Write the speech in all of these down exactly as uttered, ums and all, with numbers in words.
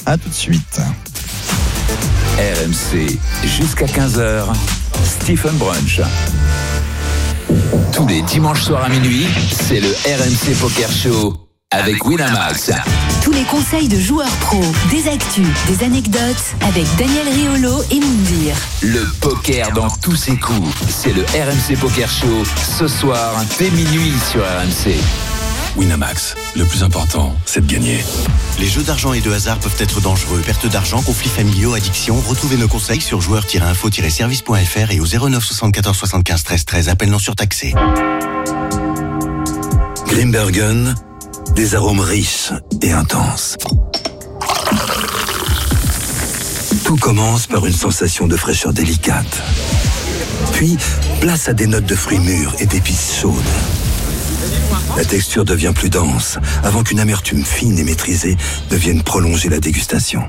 À tout de suite. R M C, jusqu'à quinze heures, Stephen Brunch. Tous les dimanches soirs à minuit, c'est le R M C Poker Show avec Winamax. Tous les conseils de joueurs pros, des actus, des anecdotes avec Daniel Riolo et Moundir. Le poker dans tous ses coups, c'est le R M C Poker Show, ce soir, dès minuit sur R M C. Winamax, le plus important, c'est de gagner. Les jeux d'argent et de hasard peuvent être dangereux. Perte d'argent, conflits familiaux, addiction. Retrouvez nos conseils sur joueurs tiret info tiret service point f r et au zéro neuf soixante-quatorze soixante-quinze treize treize. Appel non surtaxé. Grimbergen, des arômes riches et intenses. Tout commence par une sensation de fraîcheur délicate. Puis, place à des notes de fruits mûrs et d'épices chaudes. La texture devient plus dense, avant qu'une amertume fine et maîtrisée ne vienne prolonger la dégustation.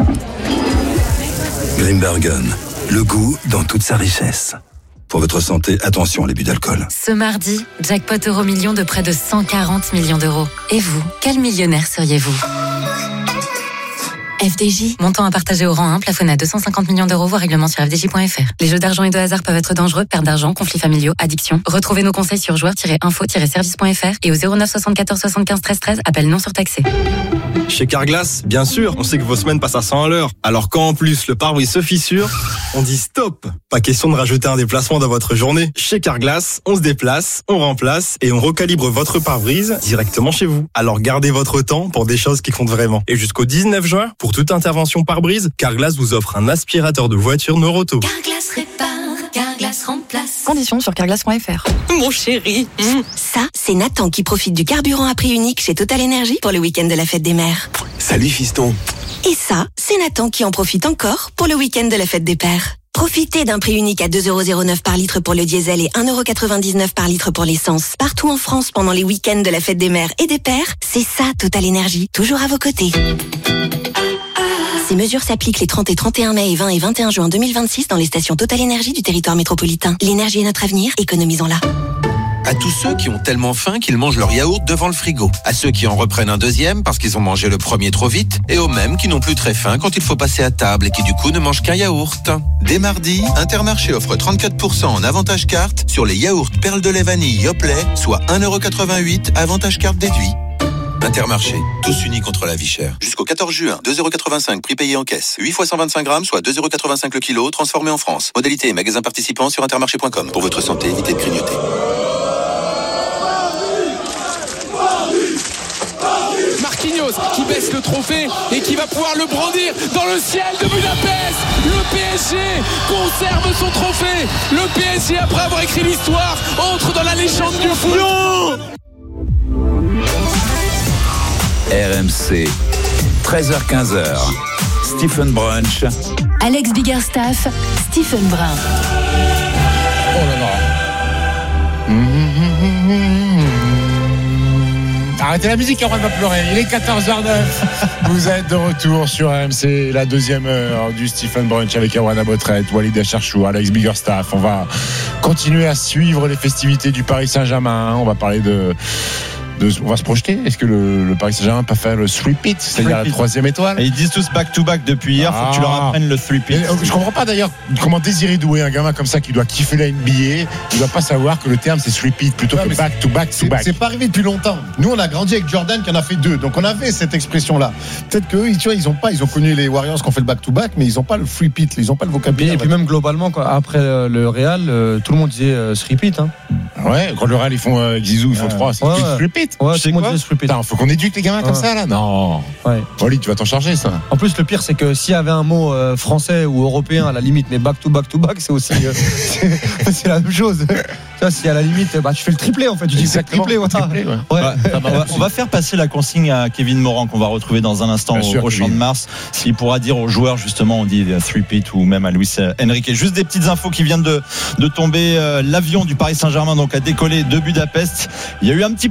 Grimbergen, le goût dans toute sa richesse. Pour votre santé, attention à l'abus d'alcool. Ce mardi, jackpot euro million de près de cent quarante millions d'euros. Et vous, quel millionnaire seriez-vous ? F D J, montant à partager au rang un, plafonné à deux cent cinquante millions d'euros, voire règlement sur f d j point f r. Les jeux d'argent et de hasard peuvent être dangereux, perte d'argent, conflits familiaux, addiction. Retrouvez nos conseils sur joueurs tiret info tiret service point f r et au zéro neuf soixante-quatorze soixante-quinze treize treize, appel non surtaxé. Chez Carglass, bien sûr, on sait que vos semaines passent à cent à l'heure. Alors quand en plus le pare-brise se fissure, on dit stop. Pas question de rajouter un déplacement dans votre journée. Chez Carglass, on se déplace, on remplace et on recalibre votre pare-brise directement chez vous. Alors gardez votre temps pour des choses qui comptent vraiment. Et jusqu'au dix-neuf juin, pour toute intervention pare-brise, Carglass vous offre un aspirateur de voiture Noroto. Carglass répare, Carglass remplace. Conditions sur carglass point f r. Mon chéri. Mmh. Ça, c'est Nathan qui profite du carburant à prix unique chez Total Energy pour le week-end de la fête des mères. Salut fiston. Et ça, c'est Nathan qui en profite encore pour le week-end de la fête des pères. Profitez d'un prix unique à deux euros zéro neuf par litre pour le diesel et un euro quatre-vingt-dix-neuf par litre pour l'essence. Partout en France pendant les week-ends de la fête des mères et des pères, c'est ça Total Energy, toujours à vos côtés. Ces mesures s'appliquent les trente et trente et un mai et vingt et vingt et un juin deux mille vingt-six dans les stations Total Energy du territoire métropolitain. L'énergie est notre avenir, économisons-la. À tous ceux qui ont tellement faim qu'ils mangent leur yaourt devant le frigo. À ceux qui en reprennent un deuxième parce qu'ils ont mangé le premier trop vite. Et aux mêmes qui n'ont plus très faim quand il faut passer à table et qui du coup ne mangent qu'un yaourt. Dès mardi, Intermarché offre trente-quatre pour cent en avantage carte sur les yaourts perles de lait vanille Yoplait, soit un euro quatre-vingt-huit, avantage carte déduit. Intermarché, tous unis contre la vie chère. Jusqu'au quatorze juin, deux euros quatre-vingt-cinq, prix payé en caisse. huit fois cent vingt-cinq grammes, soit deux euros quatre-vingt-cinq le kilo, transformé en France. Modalité et magasin participant sur intermarché point com. Pour votre santé, évitez de grignoter. Marquinhos qui baisse le trophée et qui va pouvoir le brandir dans le ciel de Budapest. Le P S G conserve son trophée. Le P S G, après avoir écrit l'histoire, entre dans la légende du foot. Non R M C, treize heures quinze, Stephen Brunch. Alex Biggerstaff, Stephen Brun. Oh là là. Arrêtez la musique, on va pas pleurer. Il est quatorze heures neuf. Vous êtes de retour sur R M C, la deuxième heure du Stephen Brunch avec Erwan Abotret, Walid Acharchou, Alex Biggerstaff. On va continuer à suivre les festivités du Paris Saint-Germain. On va parler de... De, on va se projeter. Est-ce que le, le Paris Saint-Germain peut faire le three-peat, c'est-à-dire la troisième étoile? Et ils disent tous back-to-back depuis hier. Faut ah. que tu leur apprennes le three-peat. Mais, je comprends pas d'ailleurs comment Désiré Doué, un gamin comme ça qui doit kiffer la N B A, il doit pas savoir que le terme c'est three-peat plutôt ouais, que back-to-back-to-back. C'est pas arrivé depuis longtemps. Nous on a grandi avec Jordan qui en a fait deux, donc on avait cette expression-là. Peut-être qu'eux, tu vois, ils ont pas, ils ont connu les Warriors qui ont fait le back-to-back, mais ils ont pas le three-peat, ils ont pas le vocabulaire. Et puis même globalement, quoi, après euh, le Real, euh, tout le monde disait euh, three-peat. Hein. Ouais, quand le Real ils font euh, Zizou, ils font trois, c'est ouais, three-peat. Ouais, c'est quoi? Putain, faut qu'on éduque les gamins ouais. comme ça là. Non. Ouais. Oli, tu vas t'en charger ça. En plus, le pire, c'est que s'il y avait un mot euh, français ou européen à la limite, mais back to back to back, c'est aussi euh, c'est, c'est la même chose. Tu vois, si à la limite, bah tu fais le triplé en fait. Tu dis c'est le triplé, ouais. triplé ouais. Ouais. Ouais, on, va, on va faire passer la consigne à Kevin Morand qu'on va retrouver dans un instant au, au Champ de Mars. S'il pourra dire aux joueurs justement, on dit three-peat ou même à Luis Enrique. Juste des petites infos qui viennent de de tomber. Euh, l'avion du Paris Saint-Germain donc a décollé de Budapest. Il y a eu un petit peu de retard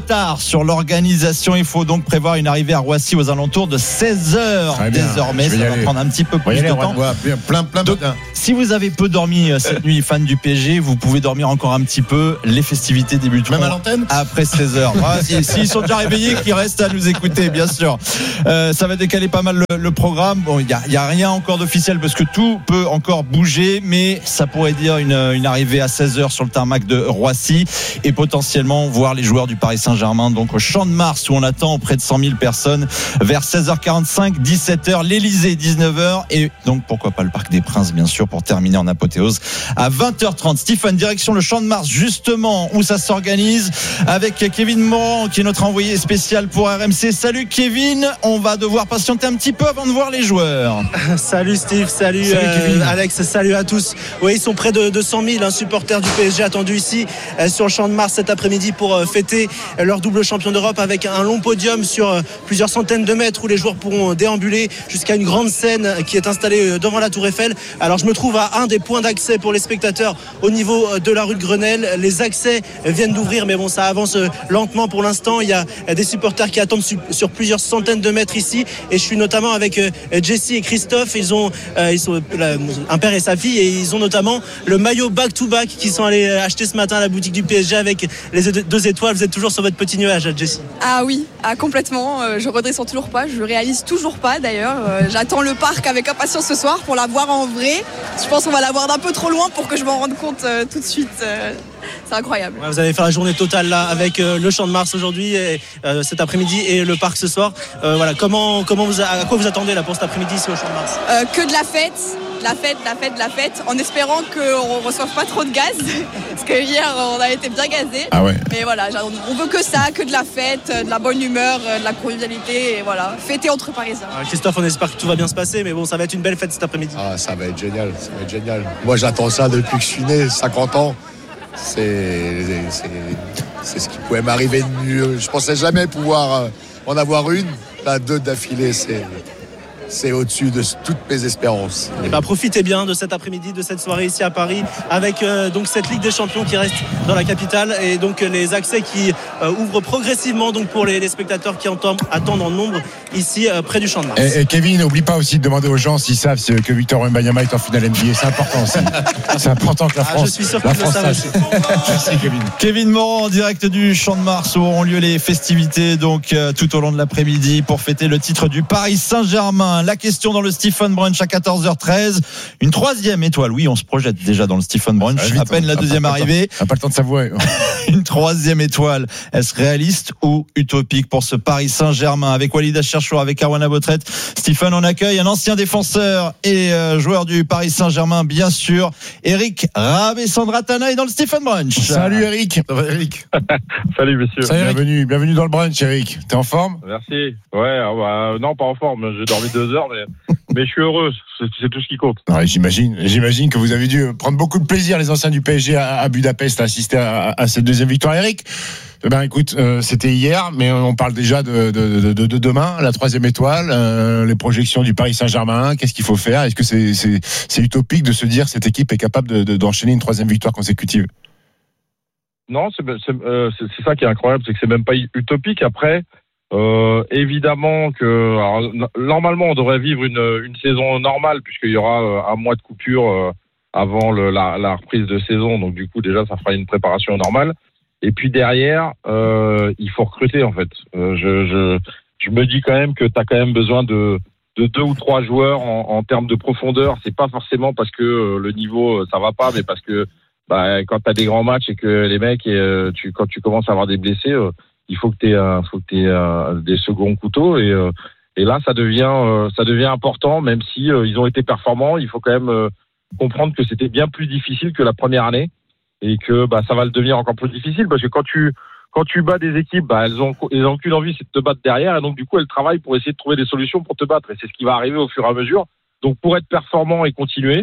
tard sur l'organisation. Il faut donc prévoir une arrivée à Roissy aux alentours de seize heures désormais. Ça va aller. Prendre un petit peu plus aller, de temps. Plein, plein donc, si vous avez peu dormi cette nuit, fans du P S G, vous pouvez dormir encore un petit peu. Les festivités débuteront même à l'antenne après seize heures. Ah, S'ils si, sont déjà réveillés, qu'ils restent à nous écouter, bien sûr. Euh, ça va décaler pas mal le, le programme. Bon, il n'y a, y a rien encore d'officiel parce que tout peut encore bouger, mais ça pourrait dire une, une arrivée à seize heures sur le tarmac de Roissy et potentiellement voir les joueurs du Paris Saint-Germain donc au Champ de Mars où on attend près de cent mille personnes vers seize heures quarante-cinq, dix-sept heures, l'Elysée dix-neuf heures et donc pourquoi pas le Parc des Princes bien sûr pour terminer en apothéose à vingt heures trente. Stephen, direction le Champ de Mars justement où ça s'organise avec Kevin Morand qui est notre envoyé spécial pour R M C. Salut Kevin, on va devoir patienter un petit peu avant de voir les joueurs. Salut Steve, salut, salut euh, Alex, salut à tous. Oui, ils sont près de, de cent mille hein, supporters du P S G attendus ici euh, sur le Champ de Mars cet après-midi pour euh, fêter euh, leur double champion d'Europe avec un long podium sur euh, plusieurs centaines de mètres où les joueurs pourront euh, déambuler jusqu'à une grande scène euh, qui est installée euh, devant la Tour Eiffel. Alors je me trouve à un des points d'accès pour les spectateurs au niveau euh, de la rue de Grenelle. Les accès euh, viennent d'ouvrir mais bon ça avance euh, lentement pour l'instant. Il y a euh, des supporters qui attendent su- sur plusieurs centaines de mètres ici et je suis notamment avec euh, Jessie et Christophe. Ils ont euh, ils sont euh, un père et sa fille et ils ont notamment le maillot back-to-back qu'ils sont allés acheter ce matin à la boutique du P S G avec les deux étoiles. Vous êtes toujours sur votre petit nuage, Jessie? Ah oui, ah, complètement. Euh, je redescends toujours pas, je le réalise toujours pas d'ailleurs. Euh, j'attends le parc avec impatience ce soir pour la voir en vrai. Je pense qu'on va la voir d'un peu trop loin pour que je m'en rende compte euh, tout de suite. Euh, c'est incroyable. Ouais, vous allez faire la journée totale là avec euh, le Champ de Mars aujourd'hui, et, euh, cet après-midi et le parc ce soir. Euh, voilà, comment, comment vous, à quoi vous attendez là pour cet après-midi ici au Champ de Mars? euh, Que de la fête. De la fête, de la fête, de la fête, en espérant qu'on ne reçoive pas trop de gaz, parce que hier on a été bien gazés. Ah ouais. Mais voilà, on veut que ça, que de la fête, de la bonne humeur, de la convivialité, et voilà, fêter entre Parisiens. Alors Christophe, on espère que tout va bien se passer, mais bon, ça va être une belle fête cet après-midi. Ah, ça va être génial, ça va être génial. Moi, j'attends ça depuis que je suis né, cinquante ans. C'est, c'est, c'est ce qui pouvait m'arriver de mieux. Je pensais jamais pouvoir en avoir une. Là, deux d'affilée, c'est. C'est au-dessus de toutes mes espérances. Et bah, profitez bien de cet après-midi, de cette soirée ici à Paris, avec euh, donc cette Ligue des Champions qui reste dans la capitale et donc euh, les accès qui euh, ouvrent progressivement donc pour les, les spectateurs qui entendent, attendent en nombre ici euh, près du Champ de Mars. Et, et Kevin, n'oublie pas aussi de demander aux gens s'ils savent que Victor Wembanyama est en finale N B A. C'est important aussi. C'est important que la France. Ah, je suis sûr la qu'il le savent aussi. Merci Kevin. Kevin Morand en direct du Champ de Mars où auront lieu les festivités donc euh, tout au long de l'après-midi pour fêter le titre du Paris Saint-Germain. La question dans le Stephen Brunch à quatorze heures treize. Une troisième étoile. Oui, on se projette déjà dans le Stephen Brunch. Vite, à peine la deuxième arrivée. On n'a pas le temps de savourer. Une troisième étoile. Est-ce réaliste ou utopique pour ce Paris Saint-Germain? Avec Walid Acharchour, avec Erwan Abotret. Stephen, on accueille un ancien défenseur et euh, joueur du Paris Saint-Germain, bien sûr. Eric Rabessandratana est dans le Stephen Brunch. Salut Eric. Ça va, Eric? Salut messieurs. Salut, bienvenue, bienvenue dans le brunch Eric. T'es en forme? Merci. Ouais, bah, non pas en forme. J'ai dormi deux heures, mais mais je suis heureux. C'est, c'est tout ce qui compte. Ouais, j'imagine. J'imagine que vous avez dû prendre beaucoup de plaisir, les anciens du P S G, à, à Budapest, à assister à, à cette deuxième victoire. Eric, eh ben écoute, euh, c'était hier, mais on parle déjà de, de, de, de, de demain, la troisième étoile, euh, les projections du Paris Saint-Germain. Qu'est-ce qu'il faut faire? Est-ce que c'est, c'est, c'est utopique de se dire que cette équipe est capable de, de, d'enchaîner une troisième victoire consécutive? Non, c'est, c'est, euh, c'est, c'est ça qui est incroyable, c'est que c'est même pas utopique. Après, euh, évidemment que alors, normalement on devrait vivre une, une saison normale puisqu'il y aura un mois de coupure euh, avant le, la, la reprise de saison. Donc du coup déjà ça fera une préparation normale. Et puis derrière, euh, il faut recruter en fait. Euh, je, je, je me dis quand même que tu as quand même besoin de, de deux ou trois joueurs en, en termes de profondeur. C'est pas forcément parce que euh, le niveau ça va pas, mais parce que bah, quand tu as des grands matchs et que les mecs, et, euh, tu, quand tu commences à avoir des blessés, euh, il faut que tu aies, euh, faut que t'aies euh, des seconds couteaux. Et, euh, et là, ça devient, euh, ça devient important, même si euh, ils ont été performants. Il faut quand même euh, comprendre que c'était bien plus difficile que la première année et que bah, ça va le devenir encore plus difficile parce que quand tu, quand tu bats des équipes, bah, elles ont, elles ont qu'une envie, c'est de te battre derrière. Et donc, du coup, elles travaillent pour essayer de trouver des solutions pour te battre. Et c'est ce qui va arriver au fur et à mesure. Donc, pour être performant et continuer,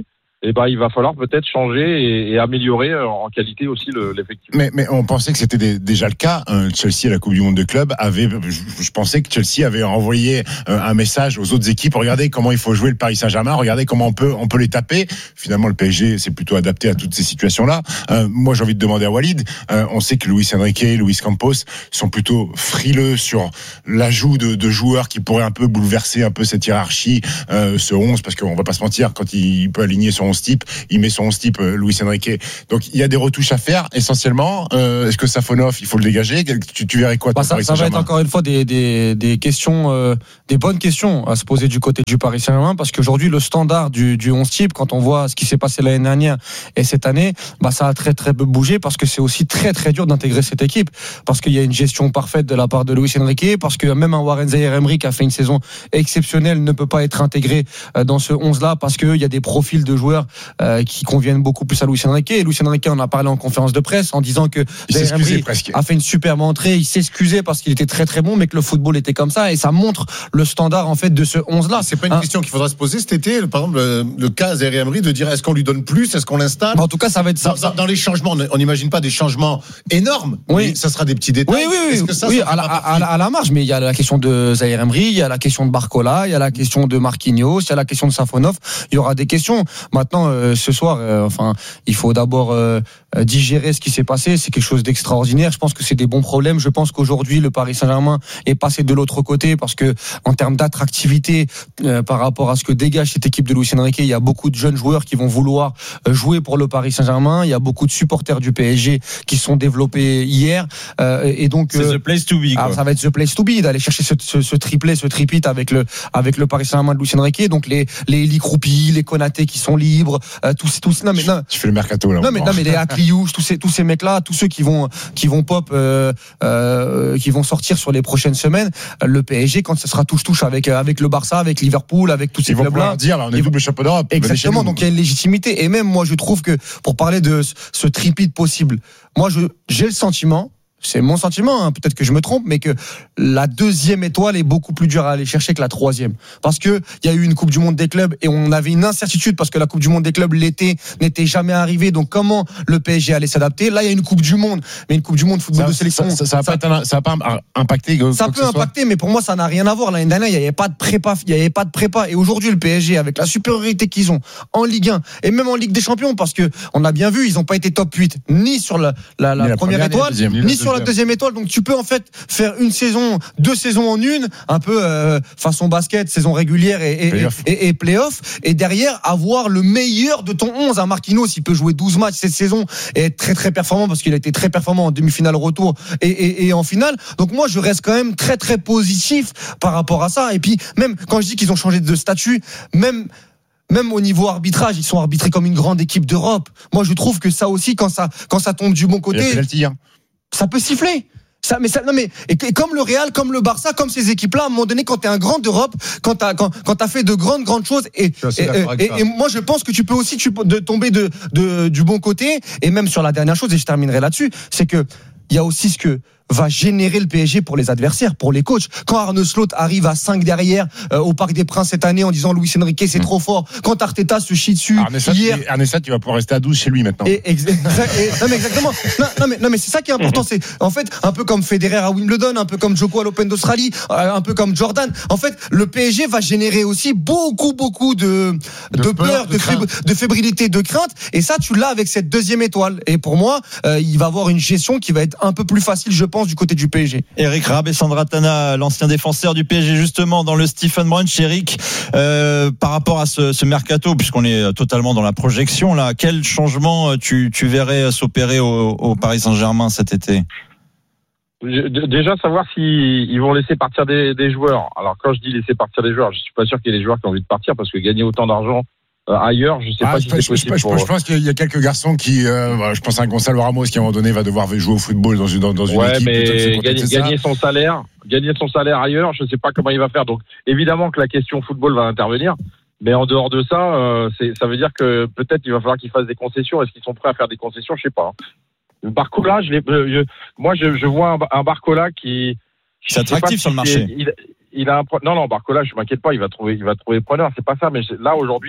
eh ben, il va falloir peut-être changer et, et améliorer en qualité aussi le, l'effectif. Mais, mais on pensait que c'était des, déjà le cas. Euh, Chelsea à la Coupe du Monde de club avait, je, je pensais que Chelsea avait envoyé euh, un message aux autres équipes. Regardez comment il faut jouer le Paris Saint-Germain. Regardez comment on peut, on peut les taper. Finalement, le P S G s'est plutôt adapté à toutes ces situations-là. Euh, moi, j'ai envie de demander à Walid. Euh, on sait que Luis Enrique, Luis Campos sont plutôt frileux sur l'ajout de, de joueurs qui pourraient un peu bouleverser un peu cette hiérarchie, euh, ce onze, parce qu'on va pas se mentir, quand il peut aligner son onze type, il met son onze type, euh, Luis Enrique. Donc il y a des retouches à faire essentiellement. Euh, est-ce que Safonov, il faut le dégager? Tu, tu verrais quoi bah, ça, ça va être encore une fois des, des, des questions, euh, des bonnes questions à se poser du côté du Paris Saint-Germain, parce qu'aujourd'hui le standard du, du onze type, quand on voit ce qui s'est passé l'année dernière et cette année, bah ça a très très peu bougé, parce que c'est aussi très très dur d'intégrer cette équipe, parce qu'il y a une gestion parfaite de la part de Luis Enrique, parce que même un Warren Zaïre-Emery qui a fait une saison exceptionnelle ne peut pas être intégré dans ce onze là, parce qu'il y a des profils de joueurs euh, qui conviennent beaucoup plus à Luis Enrique. Et Luis Enrique en a parlé en conférence de presse en disant que Zaïre-Emery a fait une superbe entrée, il s'excusait parce qu'il était très très bon, mais que le football était comme ça, et ça montre le standard en fait de ce onze là. C'est pas une hein. question qu'il faudra se poser cet été, par exemple le, le cas Zaïre-Emery, de dire est-ce qu'on lui donne plus, est-ce qu'on l'installe? En tout cas, ça va être ça. Dans, dans les changements, on n'imagine pas des changements énormes, oui. Mais ça sera des petits détails. Oui, oui, oui. Est-ce que ça, oui ça à, la, à, la, à la marge, mais il y a la question de Zaïre-Emery, il y a la question de Barcola, il y a la question de Marquinhos, il y a la question de Safonov. Il y aura des questions. Maintenant, euh, ce soir, euh, enfin, il faut d'abord euh, digérer ce qui s'est passé. C'est quelque chose d'extraordinaire. Je pense que c'est des bons problèmes. Je pense qu'aujourd'hui, le Paris Saint-Germain est passé de l'autre côté, parce que en termes d'attractivité, euh, par rapport à ce que dégage cette équipe de Luis Enrique, il y a beaucoup de jeunes joueurs qui vont vouloir jouer pour le Paris Saint-Germain. Il y a beaucoup de supporters du P S G qui sont développés hier, euh, et donc c'est euh, the place to be. Quoi. Ah, ça va être the place to be, d'aller chercher ce, ce, ce triplé, ce tripit avec le avec le Paris Saint-Germain de Luis Enrique. Donc les les Eli Kroupi, les Konaté qui sont libres, euh, tous tous non mais non. Tu fais le mercato là. Non mais non mais les Akliouche, tous ces tous ces mecs là, tous ceux qui vont qui vont pop, euh, euh, qui vont sortir sur les prochaines semaines. Le P S G, quand ce sera touche touche avec avec le Barça, avec Liverpool, avec tous ces clubs là, dire là, on est double champion d'Europe. Exactement. Donc il y a une légitimité, et même moi je trouve que pour parler de ce tripit possible, moi je j'ai le sentiment, c'est mon sentiment, hein, peut-être que je me trompe, mais que la deuxième étoile est beaucoup plus dure à aller chercher que la troisième. Parce que il y a eu une Coupe du Monde des clubs et on avait une incertitude, parce que la Coupe du Monde des clubs l'été n'était jamais arrivée. Donc comment le P S G allait s'adapter? Là, il y a une Coupe du Monde, mais une Coupe du Monde football ça, de sélection. Ça, ça, ça, va ça, pas, être, ça va pas impacter. Ça peut impacter, mais pour moi, ça n'a rien à voir. L'année dernière, il n'y avait pas de prépa, il n'y avait pas de prépa. Et aujourd'hui, le P S G, avec la supériorité qu'ils ont en Ligue un et même en Ligue des Champions, parce que on a bien vu, ils n'ont pas été top huit ni sur la, la, la, la première, première étoile, deuxième, ni, ni sur la deuxième étoile. Donc tu peux en fait faire une saison, deux saisons en une, un peu euh, façon basket, saison régulière et, et, play-off. et, et play-off, et derrière avoir le meilleur de ton onze. Un Marquinhos, il peut jouer douze matchs cette saison et être très très performant, parce qu'il a été très performant en demi-finale retour et, et, et en finale. Donc moi je reste quand même très très positif par rapport à ça. Et puis même quand je dis qu'ils ont changé de statut, même Même au niveau arbitrage, ils sont arbitrés comme une grande équipe d'Europe. Moi, je trouve que ça aussi, quand ça, quand ça tombe du bon côté, penalty, hein. ça peut siffler. Ça, mais ça, non mais et, et comme le Real, comme le Barça, comme ces équipes-là, à un moment donné, quand t'es un grand d'Europe, quand t'as quand, quand t'as fait de grandes grandes choses, et et, et, et moi je pense que tu peux aussi tu peux de tomber de, de du bon côté. Et même sur la dernière chose, et je terminerai là-dessus, c'est que il y a aussi ce que va générer le P S G pour les adversaires, pour les coachs. Quand Arne Slot arrive à cinq derrière euh, au Parc des Princes cette année en disant Luis Enrique c'est mmh. trop fort, quand Arteta se chie dessus Arne hier, Arne Slot, tu vas pouvoir rester à douze chez lui maintenant. Et, ex- et, non mais exactement. Non, non mais non mais c'est ça qui est important. C'est en fait un peu comme Federer à Wimbledon, un peu comme Djoko à l'Open d'Australie, un peu comme Jordan. En fait, le P S G va générer aussi beaucoup beaucoup de de, de peur, peur de, de, fébr- de fébrilité, de crainte. Et ça, tu l'as avec cette deuxième étoile. Et pour moi, euh, il va avoir une gestion qui va être un peu plus facile, je pense, du côté du P S G. Eric Rabessandratana, l'ancien défenseur du P S G, justement dans le Stephen Brunch. Eric, euh, par rapport à ce, ce mercato, puisqu'on est totalement dans la projection là, quel changement tu, tu verrais s'opérer au, au Paris Saint-Germain cet été? Déjà savoir s'ils vont laisser partir des, des joueurs. Alors quand je dis laisser partir des joueurs, je suis pas sûr qu'il y ait des joueurs qui ont envie de partir, parce que gagner autant d'argent Euh, ailleurs, je sais ah, pas je si c'est possible. Je, pour... je pense qu'il y a quelques garçons qui, euh, je pense à Gonzalo Ramos qui à un moment donné va devoir jouer au football dans une dans, dans une ouais, équipe. mais gagner, gagner son salaire, gagner son salaire ailleurs, je sais pas comment il va faire. Donc évidemment que la question football va intervenir, mais en dehors de ça, euh, c'est, ça veut dire que peut-être il va falloir qu'ils fassent des concessions. Est-ce qu'ils sont prêts à faire des concessions? Je sais pas. Barcola, je l'ai, je, moi je, je vois un, un Barcola qui. C'est attractif sur le marché. Il, il a un, non non Barcola, je m'inquiète pas, il va trouver, il va trouver preneur. C'est pas ça, mais là aujourd'hui.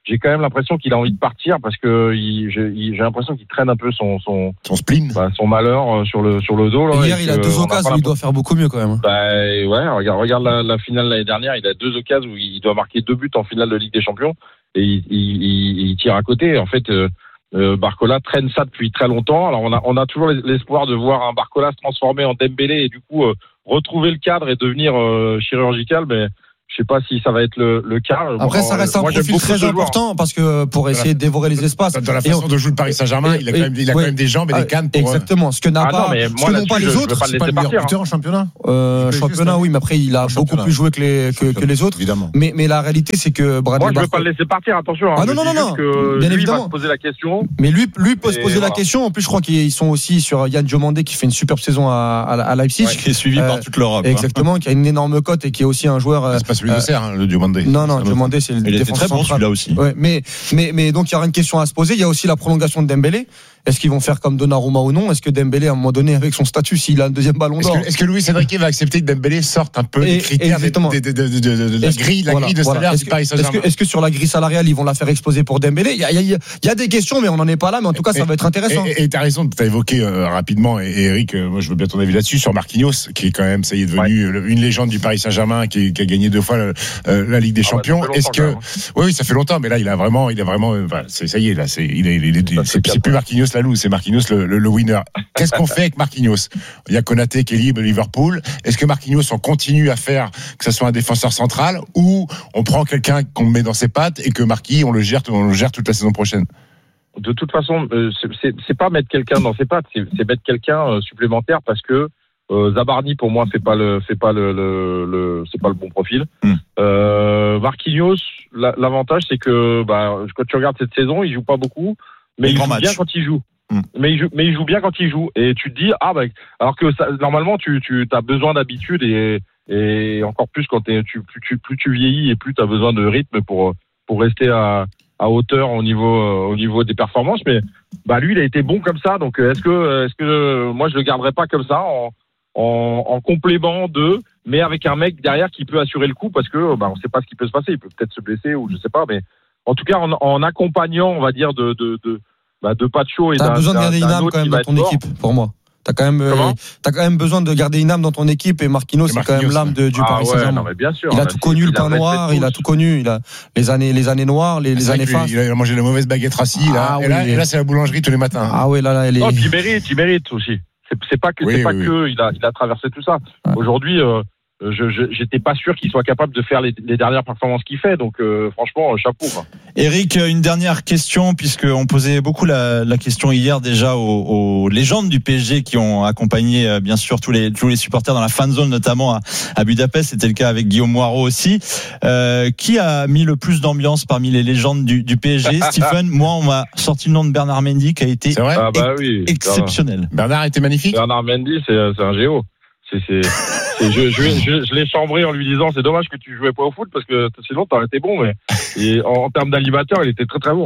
j'ai quand même l'impression qu'il a envie de partir parce que il, j'ai, il, j'ai l'impression qu'il traîne un peu son son son spleen, bah, son malheur sur le sur le dos. Là, hier, il a deux occasions où il doit faire beaucoup mieux quand même. Bah ouais, regarde, regarde la, la finale l'année dernière, il a deux occasions où il doit marquer deux buts en finale de Ligue des Champions et il, il, il, il tire à côté. En fait, euh, euh, Barcola traîne ça depuis très longtemps. Alors on a on a toujours l'espoir de voir un Barcola se transformer en Dembélé et du coup euh, retrouver le cadre et devenir euh, chirurgical, mais je sais pas si ça va être le, le cas. Après, bon, ça reste un moi, profil très important joueurs. Parce que pour essayer de dévorer les espaces. Dans la façon on... de jouer le Paris Saint-Germain, il a quand même, il a quand même des jambes et des cannes. Pour... Exactement. Ce que n'a ah pas, non, mais ce moi, que n'ont pas les je, autres. Je c'est pas le meilleur buteur en championnat. Euh, championnat, oui, mais après, il a beaucoup plus joué que les que, que les autres. Évidemment. Mais mais la réalité, c'est que Bradley. Moi, je veux pas le laisser partir. Attention. Ah non non non non. Bien évidemment. Il va se poser la question. Mais lui lui peut se poser la question. En plus, je crois qu'ils sont aussi sur Yann Diomandé qui fait une superbe saison à à Leipzig, qui est suivi par toute l'Europe. Exactement, qui a une énorme cote et qui est aussi un joueur. C'est pas celui de Serre, le Diomandé. Non non, Diomandé, c'est le défenseur très bon celui-là aussi. Ouais, mais mais mais donc il y aura une question à se poser. Il y a aussi la prolongation de Dembélé. Est-ce qu'ils vont faire comme Donnarumma ou non? Est-ce que Dembélé, à un moment donné, avec son statut, s'il a un deuxième ballon d'or, est-ce que, est-ce que Luis Enrique va accepter que Dembélé sorte un peu et, des critères de, de, de, de, de, de la grille, la voilà, grille de salaire voilà. du Paris Saint-Germain? Est-ce que, est-ce que sur la grille salariale, ils vont la faire exploser pour Dembélé? Il y a, il y a, il y a des questions, mais on n'en est pas là. Mais en tout cas, ça et, va être intéressant. Et tu as raison, tu as évoqué euh, rapidement, et, et Eric, euh, moi je veux bien ton avis là-dessus, sur Marquinhos, qui est quand même, ça y est, devenu ouais. une légende du Paris Saint-Germain, qui, qui a gagné deux fois le, euh, la Ligue des ah Champions. Ouais, est-ce que, oui, oui, ça fait longtemps, mais là, il a vraiment, il a vraiment, euh, bah, c'est, ça y est, là, c'est, il est, il est, c'est, c'est, c'est plus Marquinhos Lalou, c'est Marquinhos le, le, le winner. Qu'est-ce qu'on fait avec Marquinhos? Il y a Konaté qui est libre, Liverpool. Est-ce que Marquinhos, on continue à faire que ce soit un défenseur central, ou on prend quelqu'un qu'on met dans ses pattes et que Marquis, on le gère, on le gère toute la saison prochaine? De toute façon, euh, c'est, c'est, c'est pas mettre quelqu'un dans ses pattes, c'est, c'est mettre quelqu'un euh, supplémentaire parce que euh, Zabarni pour moi fait pas le, fait pas le, le, le c'est pas le bon profil. Mm. Euh, Marquinhos, la, l'avantage c'est que bah, quand tu regardes cette saison, il joue pas beaucoup, mais il joue match. bien quand il joue. Mais il, joue, mais il joue bien quand il joue. Et tu te dis, ah bah, alors que ça, normalement, tu, tu as besoin d'habitude et, et encore plus quand t'es, tu, plus, tu, plus tu vieillis et plus tu as besoin de rythme pour, pour rester à, à hauteur au niveau, au niveau des performances. Mais bah, lui, il a été bon comme ça. Donc, est-ce que, est-ce que moi, je le garderais pas comme ça en, en, en complément de, mais avec un mec derrière qui peut assurer le coup parce que bah, on sait pas ce qui peut se passer. Il peut peut-être se blesser ou je sais pas. Mais en tout cas, en, en accompagnant, on va dire, de, de, de Bah de Pacho et t'as d'un, besoin de garder d'un, une âme quand même dans ton équipe fort. Pour moi t'as quand même euh, t'as quand même besoin de garder une âme dans ton équipe et Marquinhos, et Marquinhos c'est quand même l'âme de, du ah Paris ouais, Saint-Germain non, mais bien sûr, il a tout connu, le pain noir, il a tout connu, il a les années les années noires, les, les années fastes. Il a mangé les mauvaises baguettes rassis là, ah, et, oui, là et là c'est la boulangerie tous les matins. Ah ouais là là elle est... non, il mérite il mérite aussi, c'est, c'est pas que oui, c'est pas oui, que oui. il a il a traversé tout ça. Ah. Aujourd'hui euh, Je, je, j'étais pas sûr qu'il soit capable de faire les, les dernières performances qu'il fait, donc euh, franchement chapeau. Quoi. Eric, une dernière question, puisque on posait beaucoup la, la question hier déjà aux, aux légendes du P S G qui ont accompagné euh, bien sûr tous les tous les supporters dans la fan zone, notamment à, à Budapest. C'était le cas avec Guillaume Moirot aussi. Euh, qui a mis le plus d'ambiance parmi les légendes du, du P S G? Stephen, moi on m'a sorti le nom de Bernard Mendy qui a été ah bah oui, exceptionnel. Bernard était magnifique. Bernard Mendy, c'est, c'est un géo. C'est, c'est, c'est, je, je, je, je l'ai chambré en lui disant c'est dommage que tu jouais pas au foot parce que sinon t'aurais été bon, mais et en, en termes d'animateur il était très très bon.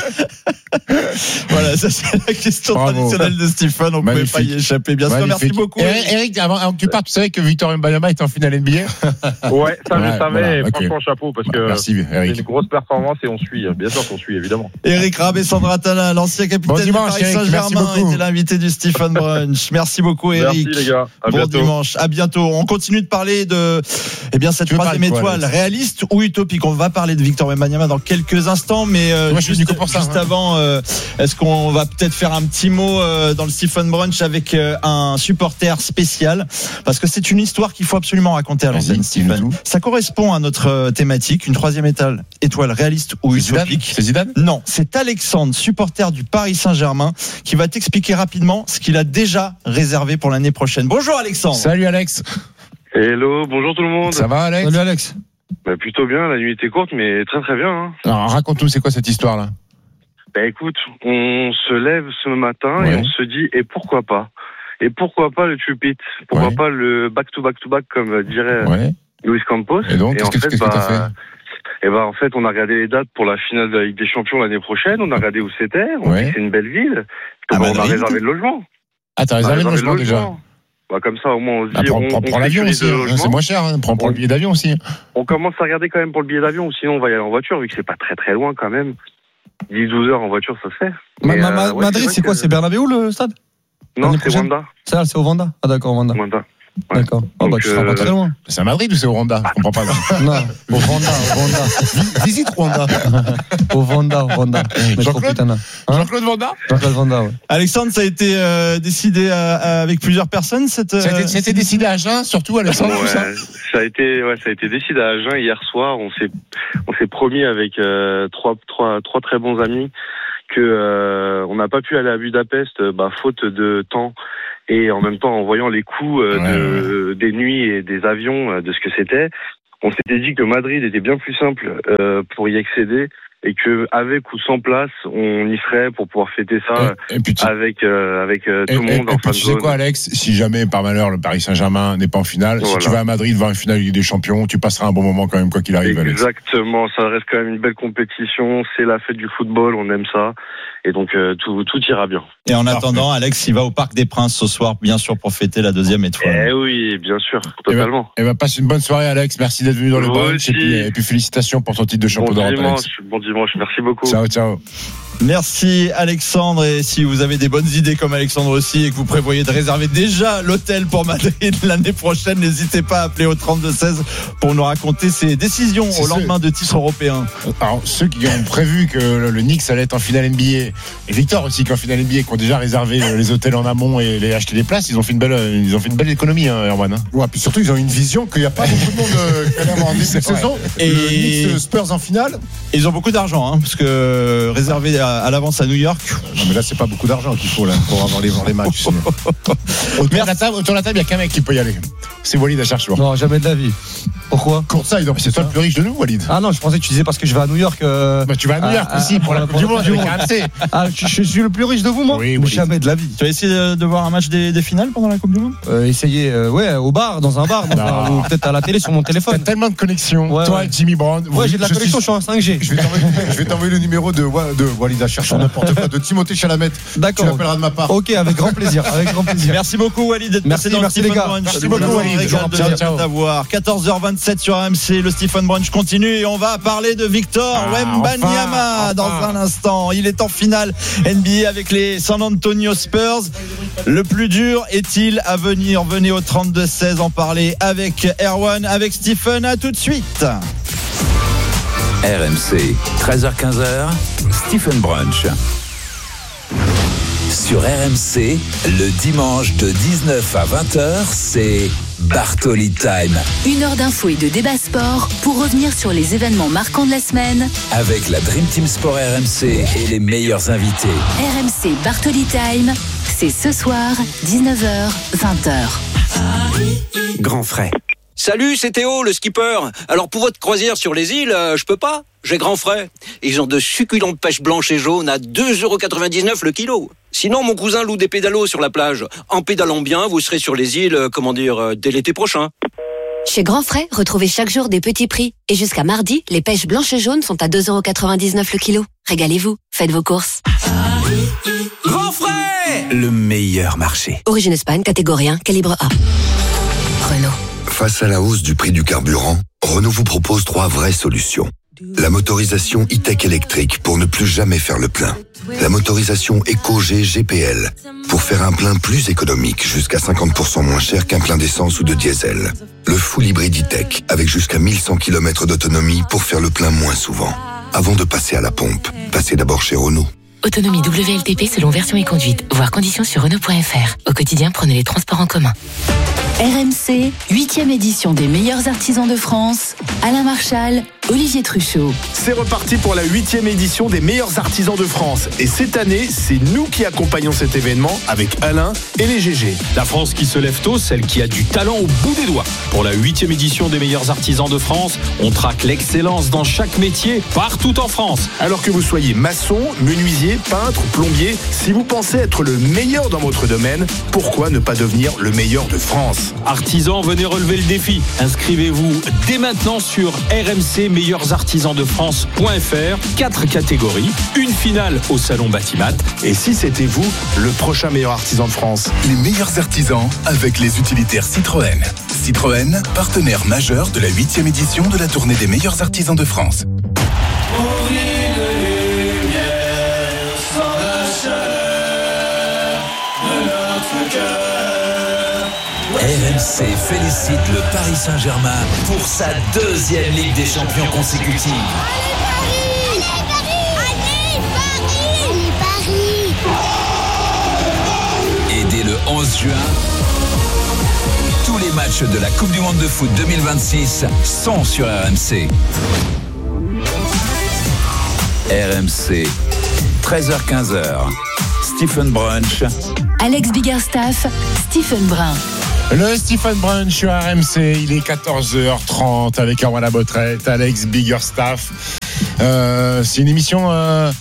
Voilà, ça c'est la question Bravo. traditionnelle de Stephen, on ne pouvait pas y échapper. Bien sûr, merci beaucoup. Eric, Eric avant, avant que tu partes, tu savais que Victor Wembanyama était en finale N B A? Ouais, ça je ouais, savais, voilà, et franchement okay. chapeau parce que merci, Eric. C'est une grosse performance et on suit, bien sûr qu'on suit évidemment. Eric Rabé-Sandratala, l'ancien capitaine bon dimanche, du Paris Saint-Germain, était l'invité du Stephen Brunch. Merci beaucoup Eric. Merci les gars, à bon bientôt. Dimanche, à bientôt. On continue de parler de eh bien cette troisième étoile, quoi, réaliste ou utopique. On va parler de Victor Wembanyama dans quelques instants, mais euh, Moi, juste, pour ça, juste hein. avant, euh, est-ce qu'on va peut-être faire un petit mot euh, dans le Stephen Brunch avec euh, un supporter spécial, parce que c'est une histoire qu'il faut absolument raconter à l'antenne, Stephen. Ça correspond à notre euh, thématique, une troisième étoile, étoile réaliste ou c'est utopique. Zidane c'est Zidane? Non, c'est Alexandre, supporter du Paris Saint-Germain, qui va t'expliquer rapidement ce qu'il a déjà réservé pour l'année prochaine. Bonjour Alexandre. Salut Alex. Hello, bonjour tout le monde. Ça va Alex? Salut Alex. Bah plutôt bien, la nuit était courte mais très très bien. Hein. Alors raconte-nous, c'est quoi cette histoire là? Bah écoute, on se lève ce matin ouais. et on se dit et pourquoi pas? Et pourquoi pas le tripit? Pourquoi ouais. pas le back to back to back comme dirait ouais. Luis Campos? Et donc, et qu'est-ce, en que, fait, qu'est-ce bah, que t'as fait? Et bah en fait, on a regardé les dates pour la finale de la Ligue des Champions l'année prochaine, on a regardé où c'était, on ouais. dit que c'est une belle ville, donc ah, on a réservé le logement. Ah, t'as réservé, réservé le logement, logement déjà? Bah, comme ça, au moins, on se dit. Bah, prends, on, prends, on prends l'avion aussi, hein, c'est moins cher. Hein. Prends, prends le billet d'avion aussi. On commence à regarder quand même pour le billet d'avion, ou sinon on va y aller en voiture, vu que c'est pas très très loin quand même. dix douze heures en voiture, ça se fait. Ma, Mais, ma, euh, ouais, Madrid, c'est, c'est quoi? que... C'est Bernabéu le stade? Non, c'est Wanda. C'est, c'est au Wanda. Ah, d'accord, Wanda. Wanda. Ouais. D'accord. Oh, Donc, bah, tu seras euh... pas très loin. C'est à Madrid ou c'est au Rwanda? Je comprends pas. Non, au Rwanda, au Rwanda. Visite Rwanda. Au Rwanda, au Rwanda. Jean-Claude hein. Jean-Claude Vanda Jean-Claude Vanda, ouais. Alexandre, ça a été euh, décidé euh, avec plusieurs personnes cette. Euh... Ça a été, ça a été décidé à Agen, surtout Alexandre. Ouais, tout ça, ça a été, ouais, ça a été décidé à Agen hier soir. On s'est, on s'est promis avec euh, trois, trois, trois très bons amis que euh, on n'a pas pu aller à Budapest, bah, faute de temps. Et en même temps, en voyant les coûts euh, ouais, de, ouais. des nuits et des avions, euh, de ce que c'était, on s'était dit que Madrid était bien plus simple euh, pour y accéder et que avec ou sans place, on y serait pour pouvoir fêter ça et, et puis tu... avec euh, avec euh, tout et, le monde et, en et fin puis de tu zone. sais quoi, Alex, si jamais par malheur le Paris Saint-Germain n'est pas en finale, voilà. Si tu vas à Madrid voir une finale Ligue des Champions, tu passeras un bon moment quand même quoi qu'il arrive. Exactement, Alex. Ça reste quand même une belle compétition, c'est la fête du football, on aime ça, et donc euh, tout tout ira bien. Et en attendant, Alex, il va au Parc des Princes ce soir, bien sûr, pour fêter la deuxième étoile. Eh oui, bien sûr, totalement. Et ben, passe une bonne soirée, Alex. Merci d'être venu dans le brunch et puis, et puis félicitations pour ton titre de champion bon d'Europe. Dimanche, bon dimanche, merci beaucoup. Ciao, ciao. Merci Alexandre, et si vous avez des bonnes idées comme Alexandre aussi et que vous prévoyez de réserver déjà l'hôtel pour Madrid l'année prochaine, n'hésitez pas à appeler au trente-deux seize pour nous raconter ces décisions c'est au lendemain ceux... de titres européens. Alors ceux qui ont prévu que le Knicks allait être en finale N B A, et Victor aussi qui est en finale N B A, qui ont déjà réservé les hôtels en amont et les acheté des places, ils ont fait une belle, ils ont fait une belle économie, hein, Erwan. Hein. Ouais, puis surtout ils ont une vision qu'il n'y a pas beaucoup de monde euh, qui allait avoir en début de saison. Et le Knicks Spurs en finale. Ils ont beaucoup d'argent, hein, parce que réservé à, à l'avance à New York. Non, mais là c'est pas beaucoup d'argent qu'il faut là pour avoir les, voir les matchs. Autour de la table, autour de la table, il y a qu'un mec qui peut y aller. C'est Walid Acharchour. Non, jamais de la vie. Pourquoi? Courtside, donc c'est toi le plus riche de nous, Walid. Ah non, je pensais que tu disais parce que je vais à New York. Euh... Bah, tu vas à New York ah, aussi pour, pour la Coupe du Monde avec R M C. Ah, je, je suis le plus riche de vous, moi? Oui, oui. Jamais de la vie. Tu vas essayer de, de voir un match des, des finales pendant la Coupe du Monde? euh, Essayer, euh, ouais, au bar, dans un bar, dans un, ou peut-être à la télé sur mon téléphone. T'as tellement de connexions. Ouais, toi ouais. et Jimmy Brown. Ouais, j'ai de la je connexion, suis... je suis en cinq G. Je vais t'envoyer, je vais t'envoyer le numéro de, de Walid Acharchour, n'importe quoi, de Timothée Chalamet. D'accord. Tu l'appelleras de ma part. Ok, avec grand plaisir, avec grand plaisir. Merci beaucoup, Walid, d'être merci, passé dans merci le les gars. Brunch. Merci beaucoup, Walid. Ciao, ciao. quatorze heures vingt-sept sur R M C, le Stephen Brunch continue et on va parler de Victor ah, Wembanyama enfin, dans enfin. un instant. Il est en finale N B A avec les San Antonio Spurs. Le plus dur est-il à venir? Venez au trente-deux seize en parler avec Erwan, avec Stephen. À tout de suite. R M C, treize heures quinze, Stephen Brunch. Sur R M C, le dimanche de dix-neuf à vingt heures, c'est Bartoli Time. Une heure d'infos et de débat sport pour revenir sur les événements marquants de la semaine. Avec la Dream Team Sport R M C et les meilleurs invités. R M C Bartoli Time, c'est ce soir, dix-neuf heures, vingt heures. Grand frais. Salut, c'est Théo, le skipper. Alors pour votre croisière sur les îles, euh, je peux pas. J'ai grand frais. Ils ont de succulentes pêches blanches et jaunes à deux euros quatre-vingt-dix-neuf le kilo. Sinon, mon cousin loue des pédalos sur la plage. En pédalant bien, vous serez sur les îles, euh, comment dire, euh, dès l'été prochain. Chez Grand Frais, retrouvez chaque jour des petits prix. Et jusqu'à mardi, les pêches blanches et jaunes sont à deux euros quatre-vingt-dix-neuf le kilo. Régalez-vous, faites vos courses. Grand Frais, le meilleur marché. Origine Espagne, catégorie un, calibre A. Renault. Face à la hausse du prix du carburant, Renault vous propose trois vraies solutions. La motorisation e-tech électrique pour ne plus jamais faire le plein. La motorisation EcoG G P L pour faire un plein plus économique, jusqu'à cinquante pour cent moins cher qu'un plein d'essence ou de diesel. Le full hybride e-tech avec jusqu'à mille cent kilomètres d'autonomie pour faire le plein moins souvent. Avant de passer à la pompe, passez d'abord chez Renault. Autonomie W L T P selon version et conduite. Voir conditions sur Renault point F R. Au quotidien, prenez les transports en commun. R M C, huitième édition des meilleurs artisans de France. Alain Marchal, Olivier Truchot. C'est reparti pour la huitième édition des meilleurs artisans de France. Et cette année, c'est nous qui accompagnons cet événement avec Alain et les G G. La France qui se lève tôt, celle qui a du talent au bout des doigts. Pour la huitième édition des meilleurs artisans de France, on traque l'excellence dans chaque métier, partout en France. Alors que vous soyez maçon, menuisier, peintre, plombier, si vous pensez être le meilleur dans votre domaine, pourquoi ne pas devenir le meilleur de France ? Artisans, venez relever le défi. Inscrivez-vous dès maintenant sur r m c meilleurs artisans de france point f r. Quatre catégories, une finale au salon Batimat. Et si c'était vous, le prochain meilleur artisan de France? Les meilleurs artisans avec les utilitaires Citroën. Citroën, partenaire majeur de la huitième édition de la tournée des meilleurs artisans de France. R M C félicite le Paris Saint-Germain pour sa deuxième Ligue des Champions consécutive. Allez Paris! Et dès le onze juin, tous les matchs de la Coupe du Monde de foot deux mille vingt-six sont sur R M C. R M C, treize heures quinze, Stephen Brunch. Alex Biggerstaff, Stephen Brun. Le Stephen Brunch sur R M C, il est quatorze heures trente avec Erwan Labotrette, Alex Biggerstaff. Euh, c'est une émission euh,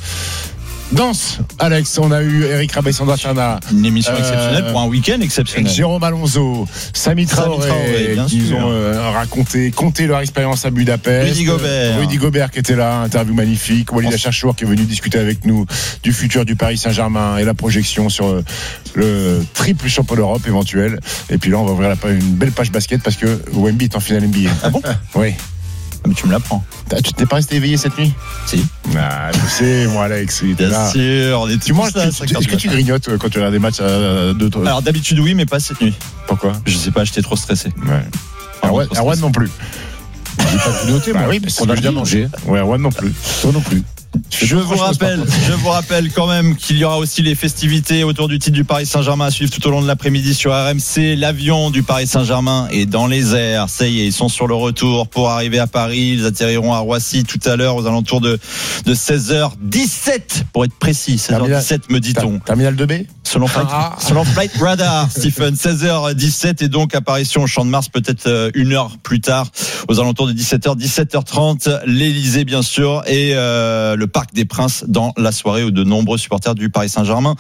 dense, Alex. On a eu Eric Rabessandra-Chana. Une émission euh, exceptionnelle pour un week-end exceptionnel. Jérôme Alonso, Sami Traoré, Traoré qui nous ont euh, raconté, compté leur expérience à Budapest. Rudy Gobert. Rudy Gobert qui était là, interview magnifique. Walid Acharchour qui est venu discuter avec nous du futur du Paris Saint-Germain et la projection sur euh, le triple champion d'Europe éventuel. Et puis là, on va ouvrir la, une belle page basket parce que Wemby est en finale N B A. Ah bon? Oui. Mais tu me l'apprends. Tu t'es pas resté éveillé cette nuit? Si. Ah, je sais, moi, Alex. Bien là. sûr, on est tu manges, là, tu, tu, est-ce que tu grignotes quand tu regardes des matchs à deux, trois... Alors d'habitude, oui, mais pas cette nuit. Pourquoi? Je sais pas, j'étais trop stressé. Ouais. Erwan, Erwan non plus. Je n'ai pas grignoté, moi. Bah oui, on a bien mangé. Ouais, Erwan non plus. Toi non plus. Je vous rappelle, je vous rappelle quand même qu'il y aura aussi les festivités autour du titre du Paris Saint-Germain à suivre tout au long de l'après-midi sur R M C. L'avion du Paris Saint-Germain est dans les airs. Ça y est, ils sont sur le retour pour arriver à Paris. Ils atterriront à Roissy tout à l'heure aux alentours de, de seize heures dix-sept pour être précis. seize heures dix-sept me dit-on. Terminal deux B? Selon Flight, ah. selon Flight Radar, Stephen, seize heures dix-sept et donc apparition au Champ de Mars peut-être une heure plus tard aux alentours de dix-sept heures, dix-sept heures trente. L'Élysée bien sûr et euh, le Parc des Princes dans la soirée où de nombreux supporters du Paris Saint-Germain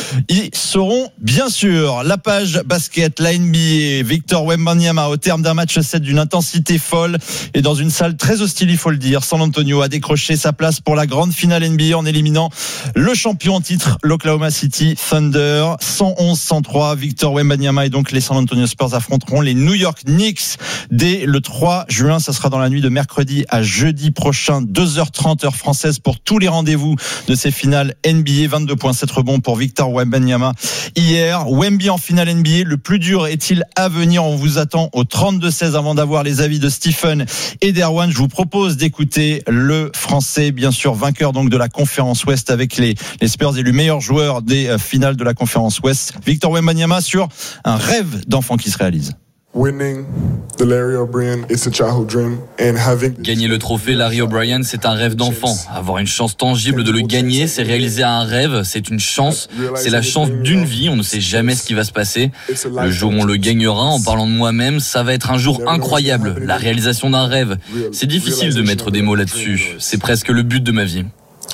y seront bien sûr. La page basket, la N B A, Victor Wembanyama au terme d'un match sept d'une intensité folle et dans une salle très hostile il faut le dire. San Antonio a décroché sa place pour la grande finale N B A en éliminant le champion en titre l'Oklahoma City Thunder cent onze à cent trois. Victor Wembanyama et donc les San Antonio Spurs affronteront les New York Knicks dès le trois juin. Ça sera dans la nuit de mercredi à jeudi prochain, deux heures trente heure française pour tous les rendez-vous de ces finales N B A. Vingt-deux virgule sept rebonds pour Victor Wembanyama hier. Wemby en finale N B A, le plus dur est-il à venir? On vous attend au trente-deux seize avant d'avoir les avis de Stephen et d'Erwan. Je vous propose d'écouter le français, bien sûr vainqueur donc de la conférence Ouest avec les, les Spurs élu meilleur joueur des euh, finales de la conférence Ouest, Victor Wembanyama, sur un rêve d'enfant qui se réalise. Gagner le trophée Larry O'Brien, c'est un rêve d'enfant. Avoir une chance tangible de le gagner, c'est réaliser un rêve, c'est une chance. C'est la chance d'une vie, on ne sait jamais ce qui va se passer. Le jour où on le gagnera, en parlant de moi-même, ça va être un jour incroyable. La réalisation d'un rêve. C'est difficile de mettre des mots là-dessus. C'est presque le but de ma vie.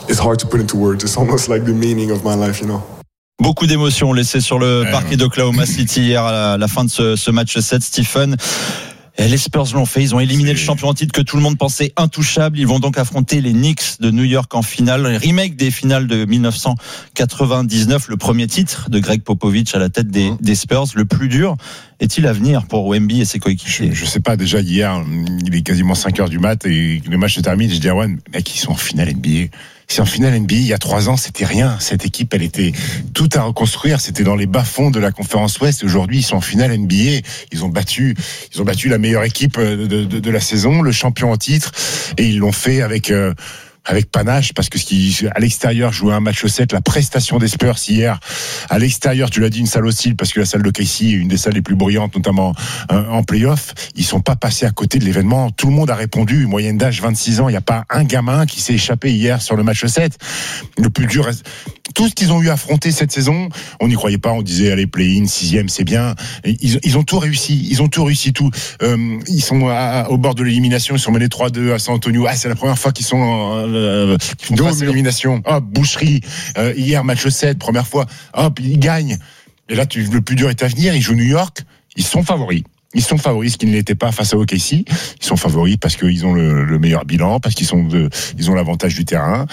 Beaucoup d'émotions laissées sur le parquet d'Oklahoma City hier à la, la fin de ce, ce match sept, Stephen. Et les Spurs l'ont fait, ils ont éliminé c'est... le champion en titre que tout le monde pensait intouchable. Ils vont donc affronter les Knicks de New York en finale, le remake des finales de dix-neuf cent quatre-vingt-dix-neuf, le premier titre de Greg Popovich à la tête des, des Spurs. Le plus dur est-il à venir pour Wemby et ses coéquipiers? Je, je sais pas, déjà hier, il est quasiment cinq heures du mat et le match se termine. Je dis à Erwan, mec, ils sont en finale N B A. C'est en finale N B A, il y a trois ans, c'était rien. Cette équipe, elle était tout à reconstruire. C'était dans les bas-fonds de la conférence Ouest. Et aujourd'hui, ils sont en finale N B A. Ils ont battu, ils ont battu la meilleure équipe de, de, de la saison, le champion en titre. Et ils l'ont fait avec, euh, avec panache, parce que ce qui, à l'extérieur, jouer un match sept, la prestation des Spurs hier, à l'extérieur, tu l'as dit, une salle hostile, parce que la salle de K C est une des salles les plus brillantes, notamment euh, en play-off. Ils sont pas passés à côté de l'événement. Tout le monde a répondu. Moyenne d'âge vingt-six ans. Il n'y a pas un gamin qui s'est échappé hier sur le match sept. Le plus dur, tout ce qu'ils ont eu à affronter cette saison, on n'y croyait pas. On disait, allez, play-in, sixième, c'est bien. Ils, ils ont tout réussi. Ils ont tout réussi, tout. Euh, ils sont à, au bord de l'élimination. Ils sont menés trois deux à San Antonio. Ah, c'est la première fois qu'ils sont en, Euh, Dôme, élimination, hop, boucherie, euh, hier match sept, première fois, hop, ils gagnent. Et là, tu, le plus dur est à venir, ils jouent New York, ils sont favoris. Ils sont favoris, ce qui ne l'était pas face à O K C. Ils sont favoris parce qu'ils ont le, le meilleur bilan, parce qu'ils sont de, ils ont l'avantage du terrain.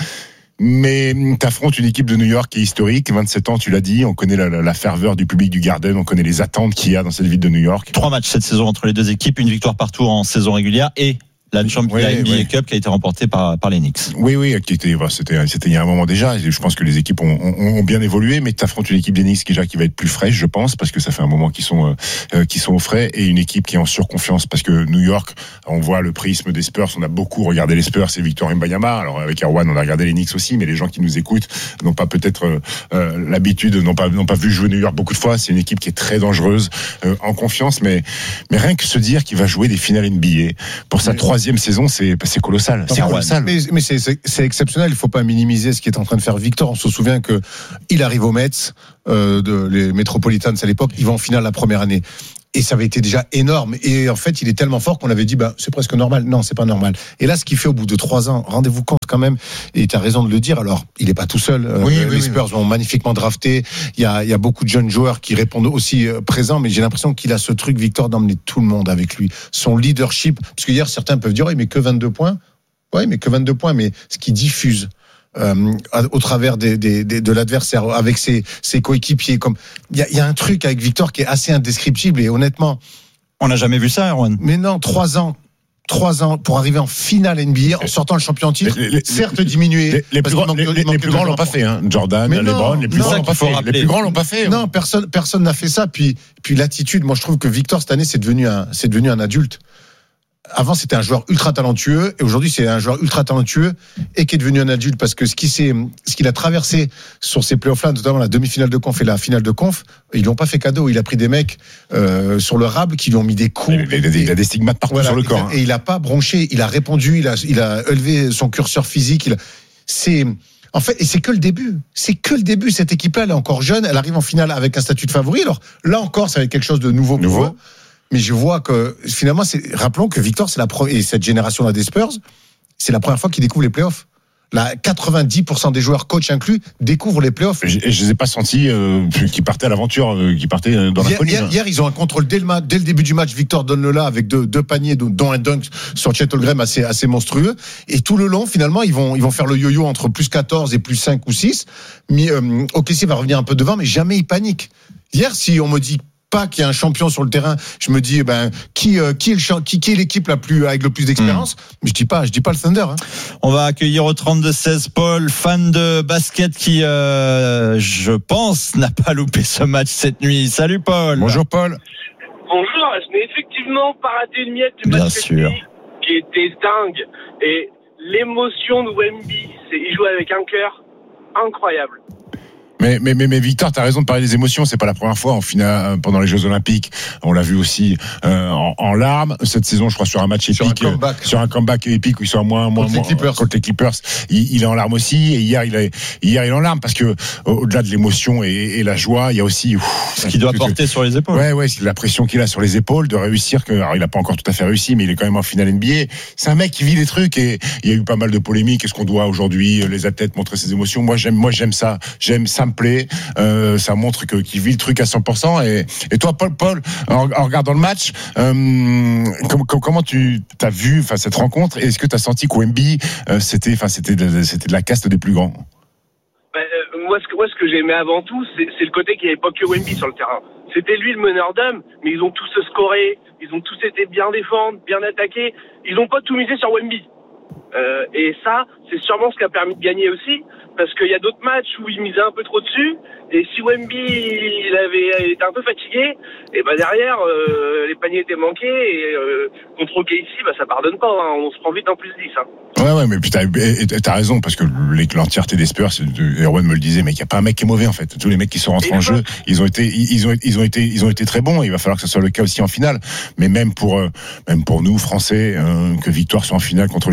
Mais t'affrontes une équipe de New York qui est historique, vingt-sept ans, tu l'as dit, on connaît la, la, la ferveur du public du Garden, on connaît les attentes qu'il y a dans cette ville de New York. Trois matchs cette saison entre les deux équipes, une victoire partout en saison régulière et la Champions oui, N B A oui. Cup qui a été remportée par, par les Knicks. Oui, oui, qui était, c'était, c'était il y a un moment déjà. Je pense que les équipes ont, ont, ont bien évolué, mais tu affrontes une équipe des Knicks qui, déjà, qui va être plus fraîche, je pense, parce que ça fait un moment qu'ils sont, euh, qu'ils sont au frais, et une équipe qui est en surconfiance, parce que New York, on voit le prisme des Spurs, on a beaucoup regardé les Spurs et Victor Wembanyama. Alors, avec Erwan, on a regardé les Knicks aussi, mais les gens qui nous écoutent n'ont pas peut-être euh, euh, l'habitude, n'ont pas, n'ont pas vu jouer New York beaucoup de fois. C'est une équipe qui est très dangereuse, euh, en confiance, mais, mais rien que se dire qu'il va jouer des finales N B A pour sa troisième saison, c'est c'est colossal, c'est colossal. Mais, mais c'est, c'est, c'est exceptionnel. Il faut pas minimiser ce qui est en train de faire Victor. On se souvient que il arrive aux Mets, euh, de les Metropolitans à l'époque. Il va en finale la première année. Et ça avait été déjà énorme. Et en fait, il est tellement fort qu'on avait dit, bah, c'est presque normal. Non, c'est pas normal. Et là, ce qu'il fait au bout de trois ans, rendez-vous compte quand même. Et tu as raison de le dire. Alors, il est pas tout seul. Oui, euh, oui, les Spurs oui. ont magnifiquement drafté. Il y a, il y a beaucoup de jeunes joueurs qui répondent aussi euh, présents. Mais j'ai l'impression qu'il a ce truc, Victor, d'emmener tout le monde avec lui. Son leadership. Parce que hier, certains peuvent dire, oui, mais que vingt-deux points. Oui, mais que vingt-deux points. Mais ce qu'il diffuse, Euh, au travers des, des, des, de l'adversaire, avec ses, ses coéquipiers, comme il y a, y a un truc avec Victor qui est assez indescriptible. Et honnêtement, on n'a jamais vu ça, Erwan. Mais non, trois ans. Trois ans pour arriver en finale N B A en sortant le champion en titre, Les- les- certes diminué. Les, les plus grands, les, les- les plus grands l'ont pas fait, hein. Jordan, Mais non, LeBron, les plus non, grands l'ont pas fait. Les plus grands l'ont pas fait. Non, personne, personne n'a fait ça. Puis, puis l'attitude. Moi, je trouve que Victor cette année, c'est devenu un, c'est devenu un adulte. Avant, c'était un joueur ultra talentueux, et aujourd'hui, c'est un joueur ultra talentueux et qui est devenu un adulte, parce que ce qui s'est, ce qu'il a traversé sur ces playoffs-là, notamment la demi-finale de conf et la finale de conf, ils l'ont pas fait cadeau. Il a pris des mecs euh, sur le rable qui lui ont mis des coups. Il a, des, il a des stigmates partout Voilà, sur le corps. hein. Et il a pas bronché. Il a répondu. Il a, il a élevé son curseur physique. Il a, c'est En fait, et c'est que le début. C'est que le début. Cette équipe-là, elle est encore jeune. Elle arrive en finale avec un statut de favori. Alors là encore, ça va être quelque chose de nouveau pour Nouveau. eux. Mais je vois que finalement, c'est, rappelons que Victor, c'est la pro, et cette génération-là des Spurs, c'est la première fois qu'ils découvrent les playoffs. Là, quatre-vingt-dix pour cent des joueurs, coach inclus, découvrent les playoffs. Et je, et je les ai pas sentis euh, qui partaient à l'aventure, euh, qui partaient euh, dans la Hier, folie. hier, hier, ils ont un contrôle dès le, ma- dès le début du match. Victor donne le là avec deux, deux paniers, dont un dunk sur Chet Holmgren assez, assez monstrueux. Et tout le long, finalement, ils vont, ils vont faire le yo-yo entre plus quatorze et plus cinq ou six. Mais euh, O K C va revenir un peu devant, mais jamais ils paniquent. Hier, si on me dit pas qu'il y a un champion sur le terrain, je me dis, ben, qui, euh, qui est le champ- qui, qui est l'équipe la plus, avec le plus d'expérience? Mais je dis pas, je dis pas le Thunder, hein. On va accueillir au trente-deux seize Paul, fan de basket qui, euh, je pense, n'a pas loupé ce match cette nuit. Salut Paul. Bonjour Paul. Bonjour, je n'ai effectivement pas raté une miette du Bien match sûr. qui était dingue. Et l'émotion de Wemby, c'est il joue avec un cœur incroyable. Mais, mais, mais, mais Victor, t'as raison de parler des émotions. C'est pas la première fois en finale, pendant les Jeux Olympiques. On l'a vu aussi euh, en, en larmes cette saison, je crois, sur un match Sur un épique, comeback. euh, sur un comeback épique où ils sont à moins, moins, Contre les moins- Clippers. contre les Clippers. Il, il est en larmes aussi. Et hier, il est, hier, il est en larmes parce que au-delà de l'émotion et, et la joie, il y a aussi ouf, Ce qu'il doit que- porter sur les épaules. Ouais, ouais, c'est la pression qu'il a sur les épaules de réussir. Que, alors, il a pas encore tout à fait réussi, mais il est quand même en finale N B A. C'est un mec qui vit les trucs et il y a eu pas mal de polémiques. Est-ce qu'on doit aujourd'hui les athlètes montrer ses émotions? Moi, j'aime, moi, j'aime ça. J'aime, ça me plaît. Euh, ça montre que qu'il vit le truc à cent pour cent. Et, et toi, Paul, Paul, en, en regardant le match, euh, com, com, comment tu t'as vu, enfin, cette rencontre? Est-ce que tu as senti que Wemby, euh, c'était, enfin, c'était, de, c'était de la caste des plus grands? Ben, euh, moi, ce que, moi, ce que j'aimais avant tout, c'est, c'est le côté qu'il n'y avait pas que Wemby sur le terrain. C'était lui le meneur d'hommes, mais ils ont tous scoré, ils ont tous été bien défendre, bien attaqués. Ils n'ont pas tout misé sur Wemby. Euh, et ça, c'est sûrement ce qui a permis de gagner aussi, parce qu'il y a d'autres matchs où ils misaient un peu trop dessus, et si Wemby il avait été un peu fatigué, et ben derrière euh, les paniers étaient manqués, et euh, contre O K C, bah ça pardonne pas, hein, on se prend vite en plus dix. Hein. Ouais, ouais, mais puis t'as, et t'as raison, parce que les- l'entièreté des Spurs, c'est- Erwan me le disait, mais il n'y a pas un mec qui est mauvais, en fait. Tous les mecs qui sont rentrés en jeu, ils ont été, ils ont, ils ont été, ils ont été très bons. Il va falloir que ce soit le cas aussi en finale. Mais même pour, euh, même pour nous, Français, euh, que Victoire soit en finale contre les Knicks,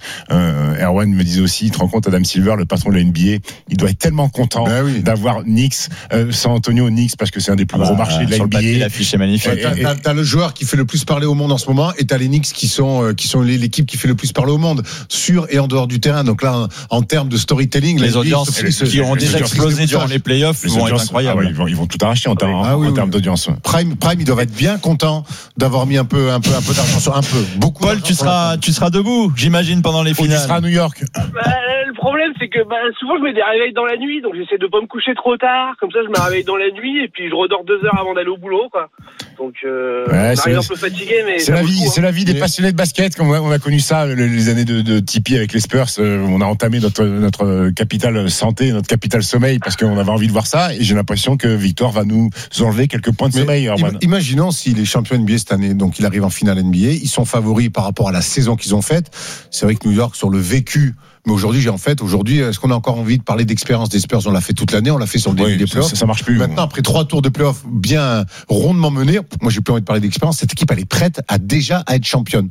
Euh, Erwan me disait aussi, il te rend compte, Adam Silver, le patron de la N B A, il doit être tellement content ben oui. d'avoir Knicks, euh, San Antonio Knicks, parce que c'est un des plus ah gros bah, marchés de la N B A. Papier, l'affiche est magnifique. Ouais, t'as, t'as, t'as le joueur qui fait le plus parler au monde en ce moment, et t'as les Knicks qui sont, euh, qui sont l'équipe qui fait le plus parler au monde, sur et en dehors du terrain. Donc là, en, en termes de storytelling, les audiences se, se, qui ont déjà explosé durant les playoffs les vont être incroyables. Ah ouais, ils, vont, ils vont tout arracher en, ah oui. en, ah oui, en oui. termes d'audience. Prime, Prime, ils doivent être bien contents d'avoir mis un peu, un peu, un peu d'argent sur un peu. Beaucoup. Paul, tu seras, tu seras debout, j'imagine, pendant les finales. Tu seras à New York. Bah, le problème, c'est que bah, souvent, je mets des réveils dans la nuit, donc j'essaie de pas me coucher trop tard. Comme ça, je me réveille dans la nuit et puis je redors deux heures avant d'aller au boulot, quoi. Donc, euh, ouais, on arrive un peu fatigué, mais c'est la vie, coup, c'est la vie des mais... passionnés de basket. Comme on a connu ça les, les années de, de Tipeee avec les Spurs. Euh, on a entamé notre notre capital santé, notre capital sommeil parce qu'on avait envie de voir ça. Et j'ai l'impression que Victor va nous enlever quelques points de mais sommeil. Im- imaginons s'il est champion N B A cette année, donc il arrive en finale N B A. Ils sont favoris par rapport à la saison qu'ils ont faite. C'est vrai que New York sur le vécu. Mais aujourd'hui, j'ai en fait, aujourd'hui, est-ce qu'on a encore envie de parler d'expérience des Spurs? On l'a fait toute l'année, on l'a fait sur le début oui, des playoffs. Ça, ça marche plus. Maintenant, après trois tours de playoffs bien rondement menés, moi, j'ai plus envie de parler d'expérience. Cette équipe, elle est prête à déjà à être championne.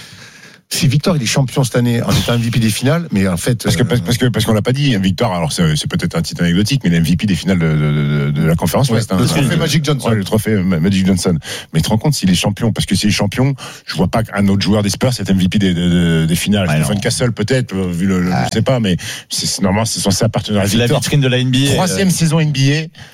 Si Victor il est champion cette année en étant M V P des finales, mais en fait parce que parce, parce que parce qu'on l'a pas dit, Victor. Alors c'est, c'est peut-être un titre anecdotique, mais l'M V P des finales de, de, de, de la conférence ouais, Ouest. Le hein, trophée Magic Johnson. Ouais, le trophée Magic Johnson. Mais tu te rends compte s'il est champion, parce que s'il est champion, je vois pas qu'un autre joueur des Spurs est M V P des, des, des finales. Ouais, Stephen Castle peut-être, vu le, le ah. je sais pas, mais c'est normalement c'est censé appartenir à Victor. C'est la vitrine de la N B A. Troisième euh... saison N B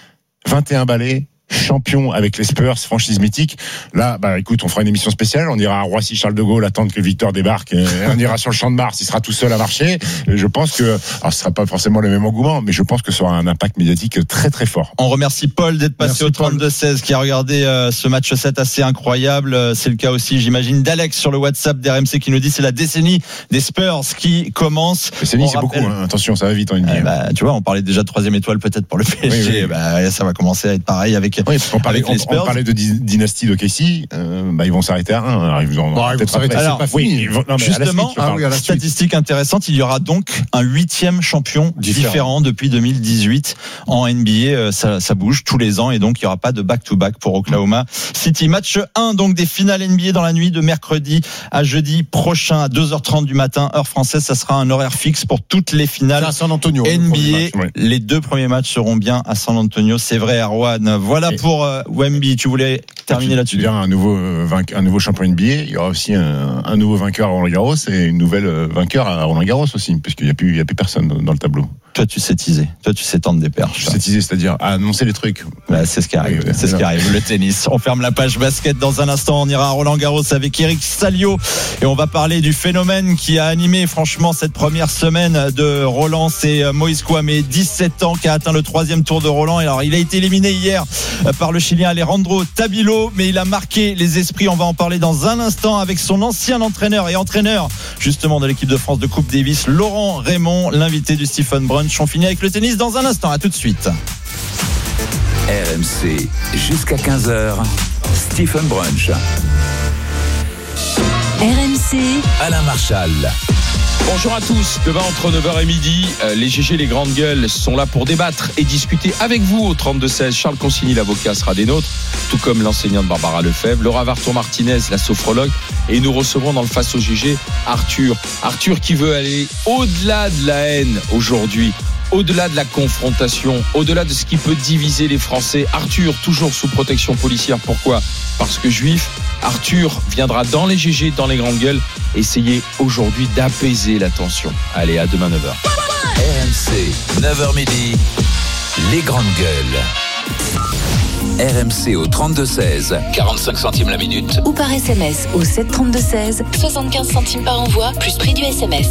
A, vingt et un balais. Champion avec les Spurs, franchise mythique. Là, bah écoute, on fera une émission spéciale. On ira à Roissy Charles de Gaulle attendre que Victor débarque. Et on ira sur le Champ de Mars. Il sera tout seul à marcher. Et je pense que, alors ce sera pas forcément le même engouement, mais je pense que ça aura un impact médiatique très très fort. On remercie Paul d'être passé Merci au trente-deux seize, qui a regardé euh, ce match sept assez incroyable. C'est le cas aussi, j'imagine, d'Alex sur le WhatsApp d'R M C qui nous dit c'est la décennie des Spurs qui commence. Décennie, on c'est rappelle... beaucoup. Hein. Attention, ça va vite en N B A. Euh, bah, tu vois, on parlait déjà de troisième étoile peut-être pour le P S G. Oui, oui. Bah, ça va commencer à être pareil avec. Oui, on parlait, on, on parlait de dynastie de Casey, euh, bah ils vont s'arrêter à un. Ils vont, bon, ils vont s'arrêter. Alors, c'est pas fini. Oui, non, justement, ah oui, statistique intéressante, il y aura donc un huitième champion différent, différent depuis deux mille dix-huit en N B A. Ça, ça bouge tous les ans et donc il n'y aura pas de back-to-back pour Oklahoma City. Match un donc des finales N B A dans la nuit de mercredi à jeudi prochain à deux heures trente du matin heure française. Ça sera un horaire fixe pour toutes les finales à San Antonio, N B A. Match, ouais. Les deux premiers matchs seront bien à San Antonio. C'est vrai, Erwan. Voilà et pour euh, Wemby. Tu voulais terminer là-dessus. Il y aura un nouveau, un nouveau champion N B A. Il y aura aussi un, un nouveau vainqueur à Roland-Garros et une nouvelle vainqueur à Roland-Garros aussi, parce qu'il n'y a plus, il y a plus personne dans le tableau. Toi, tu sais teaser. Toi, tu sais tendre des perches. Je sais teaser, c'est-à-dire annoncer les trucs. Bah, c'est ce qui arrive. Oui, c'est ce qui arrive. Le tennis. On ferme la page basket dans un instant. On ira à Roland-Garros avec Eric Salio et on va parler du phénomène qui a animé franchement cette première semaine de Roland. C'est Moïse Kouamé, dix-sept ans, qui a atteint le troisième tour de Roland. Et alors, il a été éliminé hier par le Chilien Alejandro Tabilo, mais il a marqué les esprits. On va en parler dans un instant avec son ancien entraîneur et entraîneur justement de l'équipe de France de Coupe Davis, Laurent Raymond, l'invité du Stephen Brunch. On finit avec le tennis dans un instant. À tout de suite. R M C jusqu'à quinze heures. Stephen Brunch. R M C. Alain Marchal. Bonjour à tous, demain entre neuf heures et midi, les G G, les grandes gueules sont là pour débattre et discuter avec vous au trente-deux seize. Charles Consigny, l'avocat, sera des nôtres, tout comme l'enseignante Barbara Lefebvre, Laura Varton-Martinez, la sophrologue, et nous recevrons dans le Face au G G Arthur. Arthur qui veut aller au-delà de la haine aujourd'hui, au-delà de la confrontation, au-delà de ce qui peut diviser les Français. Arthur, toujours sous protection policière. Pourquoi ? Parce que juif. Arthur viendra dans les G G, dans les grandes gueules, essayer aujourd'hui d'apaiser la tension. Allez, à demain neuf heures. R M C, neuf heures midi, les grandes gueules. R M C au trente-deux seize, quarante-cinq centimes la minute. Ou par S M S au sept trente-deux seize, soixante-quinze centimes par envoi, plus prix du S M S.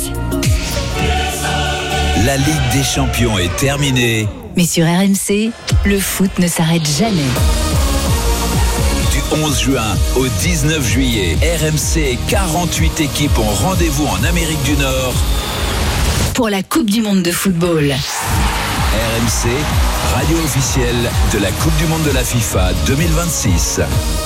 La Ligue des Champions est terminée. Mais sur R M C, le foot ne s'arrête jamais. Du onze juin au dix-neuf juillet, R M C et quarante-huit équipes ont rendez-vous en Amérique du Nord pour la Coupe du Monde de football. R M C, radio officielle de la Coupe du Monde de la FIFA deux mille vingt-six.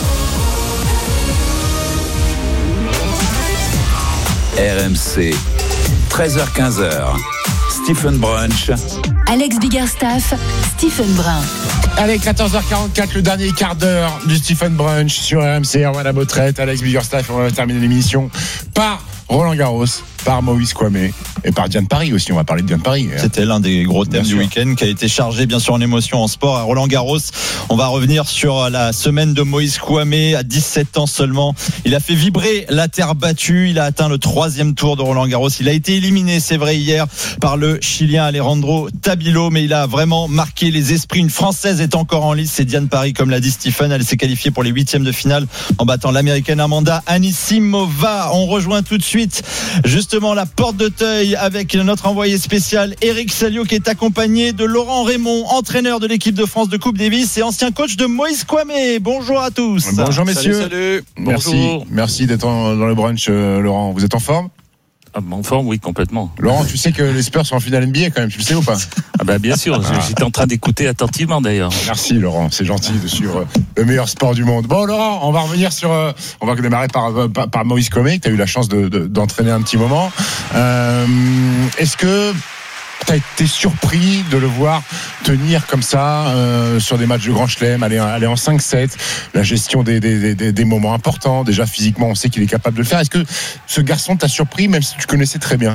R M C, treize heures quinze. Stephen Brunch. Alex Biggerstaff, Stephen Brun. Allez, quatorze heures quarante-quatre, le dernier quart d'heure du Stephen Brunch sur R M C. Erwan Abotrette, Alex Biggerstaff. On va terminer l'émission par Roland Garros. par Moïse Kouamé et par Diane Paris aussi. On va parler de Diane Paris. C'était l'un des gros thèmes Bien du sûr. week-end qui a été chargé bien sûr en émotion en sport à Roland-Garros. On va revenir sur la semaine de Moïse Kouamé à dix-sept ans seulement. Il a fait vibrer la terre battue. Il a atteint le troisième tour de Roland-Garros. Il a été éliminé, c'est vrai, hier par le Chilien Alejandro Tabilo, mais il a vraiment marqué les esprits. Une Française est encore en lice, c'est Diane Paris, comme l'a dit Stephen. Elle s'est qualifiée pour les huitièmes de finale en battant l'américaine Amanda Anisimova. On rejoint tout de suite justement la porte d'Auteuil avec notre envoyé spécial Eric Salio qui est accompagné de Laurent Raymond, entraîneur de l'équipe de France de Coupe Davis et ancien coach de Moïse Kouamé. Bonjour à tous. Bonjour messieurs. Salut, salut. Merci, Bonjour. merci d'être en- dans le brunch, euh, Laurent. Vous êtes en forme? Ah, en forme, oui, complètement. Laurent, tu sais que les Spurs sont en finale N B A quand même, tu le sais ou pas? Ah bah bien sûr, Ah. j'étais en train d'écouter attentivement d'ailleurs. Merci Laurent, c'est gentil de suivre le meilleur sport du monde. Bon Laurent, on va revenir sur, euh, on va démarrer par, par, par Moïse Kouamé, que tu as eu la chance de, de, d'entraîner un petit moment. Euh, est-ce que tu as été surpris de le voir tenir comme ça euh, sur des matchs de Grand Chelem, aller, aller en cinq sept, la gestion des, des, des, des moments importants, déjà physiquement on sait qu'il est capable de le faire. Est-ce que ce garçon t'a surpris même si tu connaissais très bien?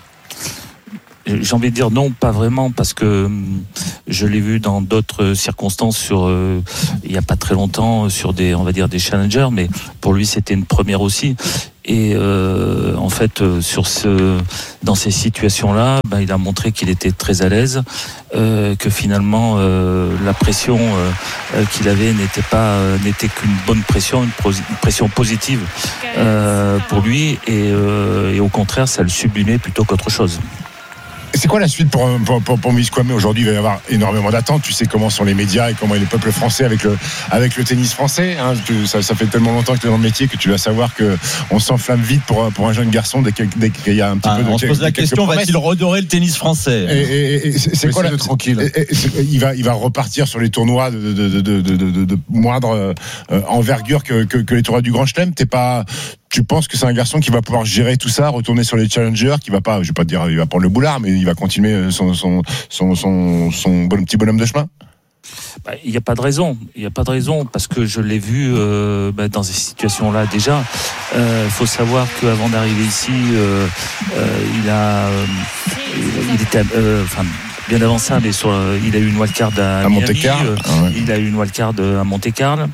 J'ai envie de dire non, pas vraiment, parce que hum, je l'ai vu dans d'autres circonstances sur, euh, il y a pas très longtemps, sur des, on va dire des challengers, mais pour lui c'était une première aussi. Et euh, en fait, euh, sur ce, dans ces situations-là, ben, il a montré qu'il était très à l'aise, euh, que finalement euh, la pression euh, qu'il avait n'était pas, euh, n'était qu'une bonne pression, une, pro- une pression positive euh, pour lui, et, euh, et au contraire, ça le sublimait plutôt qu'autre chose. C'est quoi la suite pour, pour, pour, pour Moïse Kouamé? Aujourd'hui, il va y avoir énormément d'attentes. Tu sais comment sont les médias et comment est le peuple français avec le, avec le tennis français. Hein. Tu, ça, ça fait tellement longtemps que tu es dans le métier que tu vas savoir qu'on s'enflamme vite pour, pour un jeune garçon dès qu'il, dès qu'il y a un petit Ah, peu de on se pose la question, promesses. va-t-il redorer le tennis français? Et, et, et c'est, c'est quoi la tranquille et, et, c'est, il, va, il va repartir sur les tournois de, de, de, de, de, de, de moindre euh, envergure que, que, que les tournois du Grand Chelem. T'es pas, tu penses que c'est un garçon qui va pouvoir gérer tout ça, retourner sur les challengers, qui va pas, je vais pas te dire, il va prendre le boulard, mais il va continuer son, son, son, son, son bon petit bonhomme de chemin? Bah, il n'y a pas de raison. Il n'y a pas de raison parce que je l'ai vu euh, bah, dans ces situations-là déjà. Il euh, faut savoir qu'avant d'arriver ici, euh, euh, il a, euh, il était, euh, enfin. Bien avant ça, mais sur, euh, il a eu une wildcard à, à Monte-Carlo. Euh, ah ouais. Il a eu une wildcard à Monte-Carlo.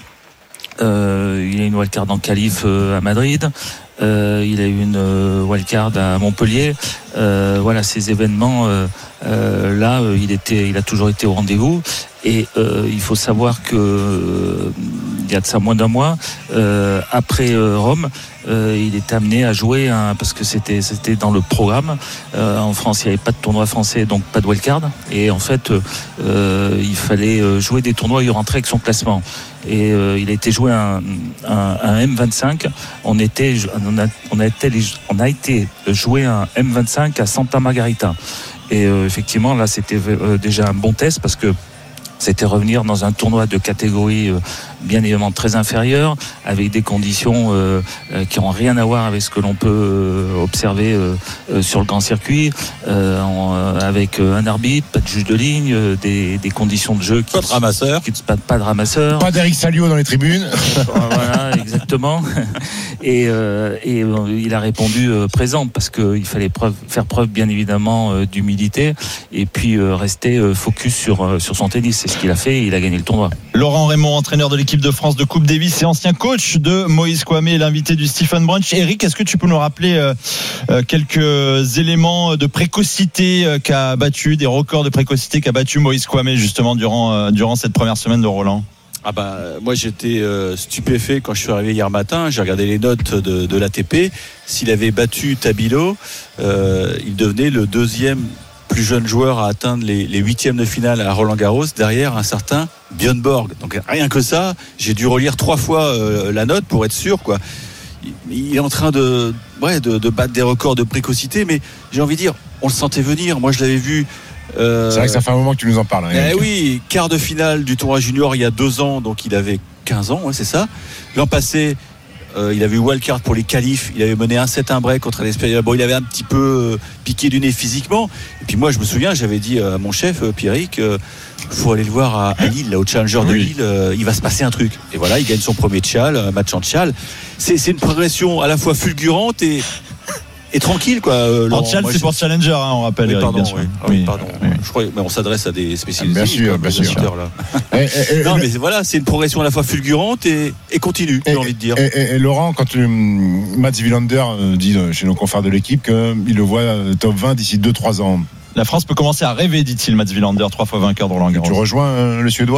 Euh, il a eu une wildcard en qualif euh, à Madrid. Euh, il a eu une euh, wildcard à Montpellier. Euh, voilà, ces événements euh, euh, là, euh, il était, il a toujours été au rendez-vous. Et euh, il faut savoir que euh, il y a de ça moins d'un mois, euh, après euh, Rome, euh, il est amené à jouer un, parce que c'était c'était dans le programme. Euh, en France, il n'y avait pas de tournoi français, donc pas de wildcard. Et en fait, euh, il fallait jouer des tournois. Il rentrait avec son classement. Et euh, il a été joué un, un, un M vingt-cinq. On était, on a, on a été, on a été joué un M vingt-cinq à Santa Margarita. Et euh, effectivement, là, c'était euh, déjà un bon test parce que c'était revenir dans un tournoi de catégorie euh, bien évidemment très inférieure, avec des conditions euh, euh, qui n'ont rien à voir avec ce que l'on peut euh, observer euh, euh, sur le grand circuit, euh, en, euh, avec euh, un arbitre, pas de juge de ligne, euh, des, des conditions de jeu qui pas de ramasseur, qui, pas, pas de ramasseur, pas d'Eric Salio dans les tribunes. Voilà, exactement. Et, euh, et euh, il a répondu euh, présent parce qu'il fallait preuve, faire preuve bien évidemment euh, d'humilité et puis euh, rester euh, focus sur euh, sur son tennis. C'est ce qu'il a fait et il a gagné le tournoi. Laurent Raymond, entraîneur de l'équipe de France de Coupe Davis et ancien coach de Moïse Kouamé, l'invité du Stephen Brunch. Eric, est-ce que tu peux nous rappeler euh, euh, quelques éléments de précocité euh, qu'a battu, des records de précocité qu'a battu Moïse Kouamé justement durant, euh, durant cette première semaine de Roland? Ah bah, moi j'étais euh, stupéfait quand je suis arrivé hier matin. J'ai regardé les notes de, de l'A T P. S'il avait battu Tabilo, euh, il devenait le deuxième plus jeune joueur à atteindre les, les huitièmes de finale à Roland-Garros derrière un certain Björn Borg. Donc rien que ça, j'ai dû relire trois fois euh, la note pour être sûr, quoi. Il, il est en train de, ouais, de, de battre des records de précocité, mais j'ai envie de dire, on le sentait venir. Moi je l'avais vu. Euh, C'est vrai que ça fait un moment que tu nous en parles. Hein, eh oui, quart de finale du tournoi junior il y a deux ans, donc il avait quinze ans, ouais, c'est ça. L'an passé, euh, il avait eu wildcard pour les qualifs, il avait mené un sept un break contre l'Espagnol. Bon, il avait un petit peu euh, piqué du nez physiquement. Et puis moi, je me souviens, j'avais dit à mon chef, euh, Pierrick, euh, faut aller le voir à, à Lille, là, au Challenger oui. de Lille, euh, il va se passer un truc. Et voilà, il gagne son premier tchal, un match en tchal. C'est, c'est une progression à la fois fulgurante et et tranquille quoi. Euh, Antial, c'est pour Challenger, hein, on rappelle. Oui, Eric, pardon, bien sûr. oui. Ah oui, pardon. Oui. Je crois, mais on s'adresse à des spécialistes. Bien sûr, bien sûr. Là. Et, et, non, et, mais voilà, c'est une progression à la fois fulgurante et, et continue, j'ai envie de dire. Et, et, et Laurent, quand tu, Mats Wilander dit chez nos confrères de l'équipe qu'il le voit top vingt d'ici deux trois ans. La France peut commencer à rêver, dit-il, Mats Wilander, trois fois vainqueur de Roland Garros. Tu rejoins euh, le Suédois ?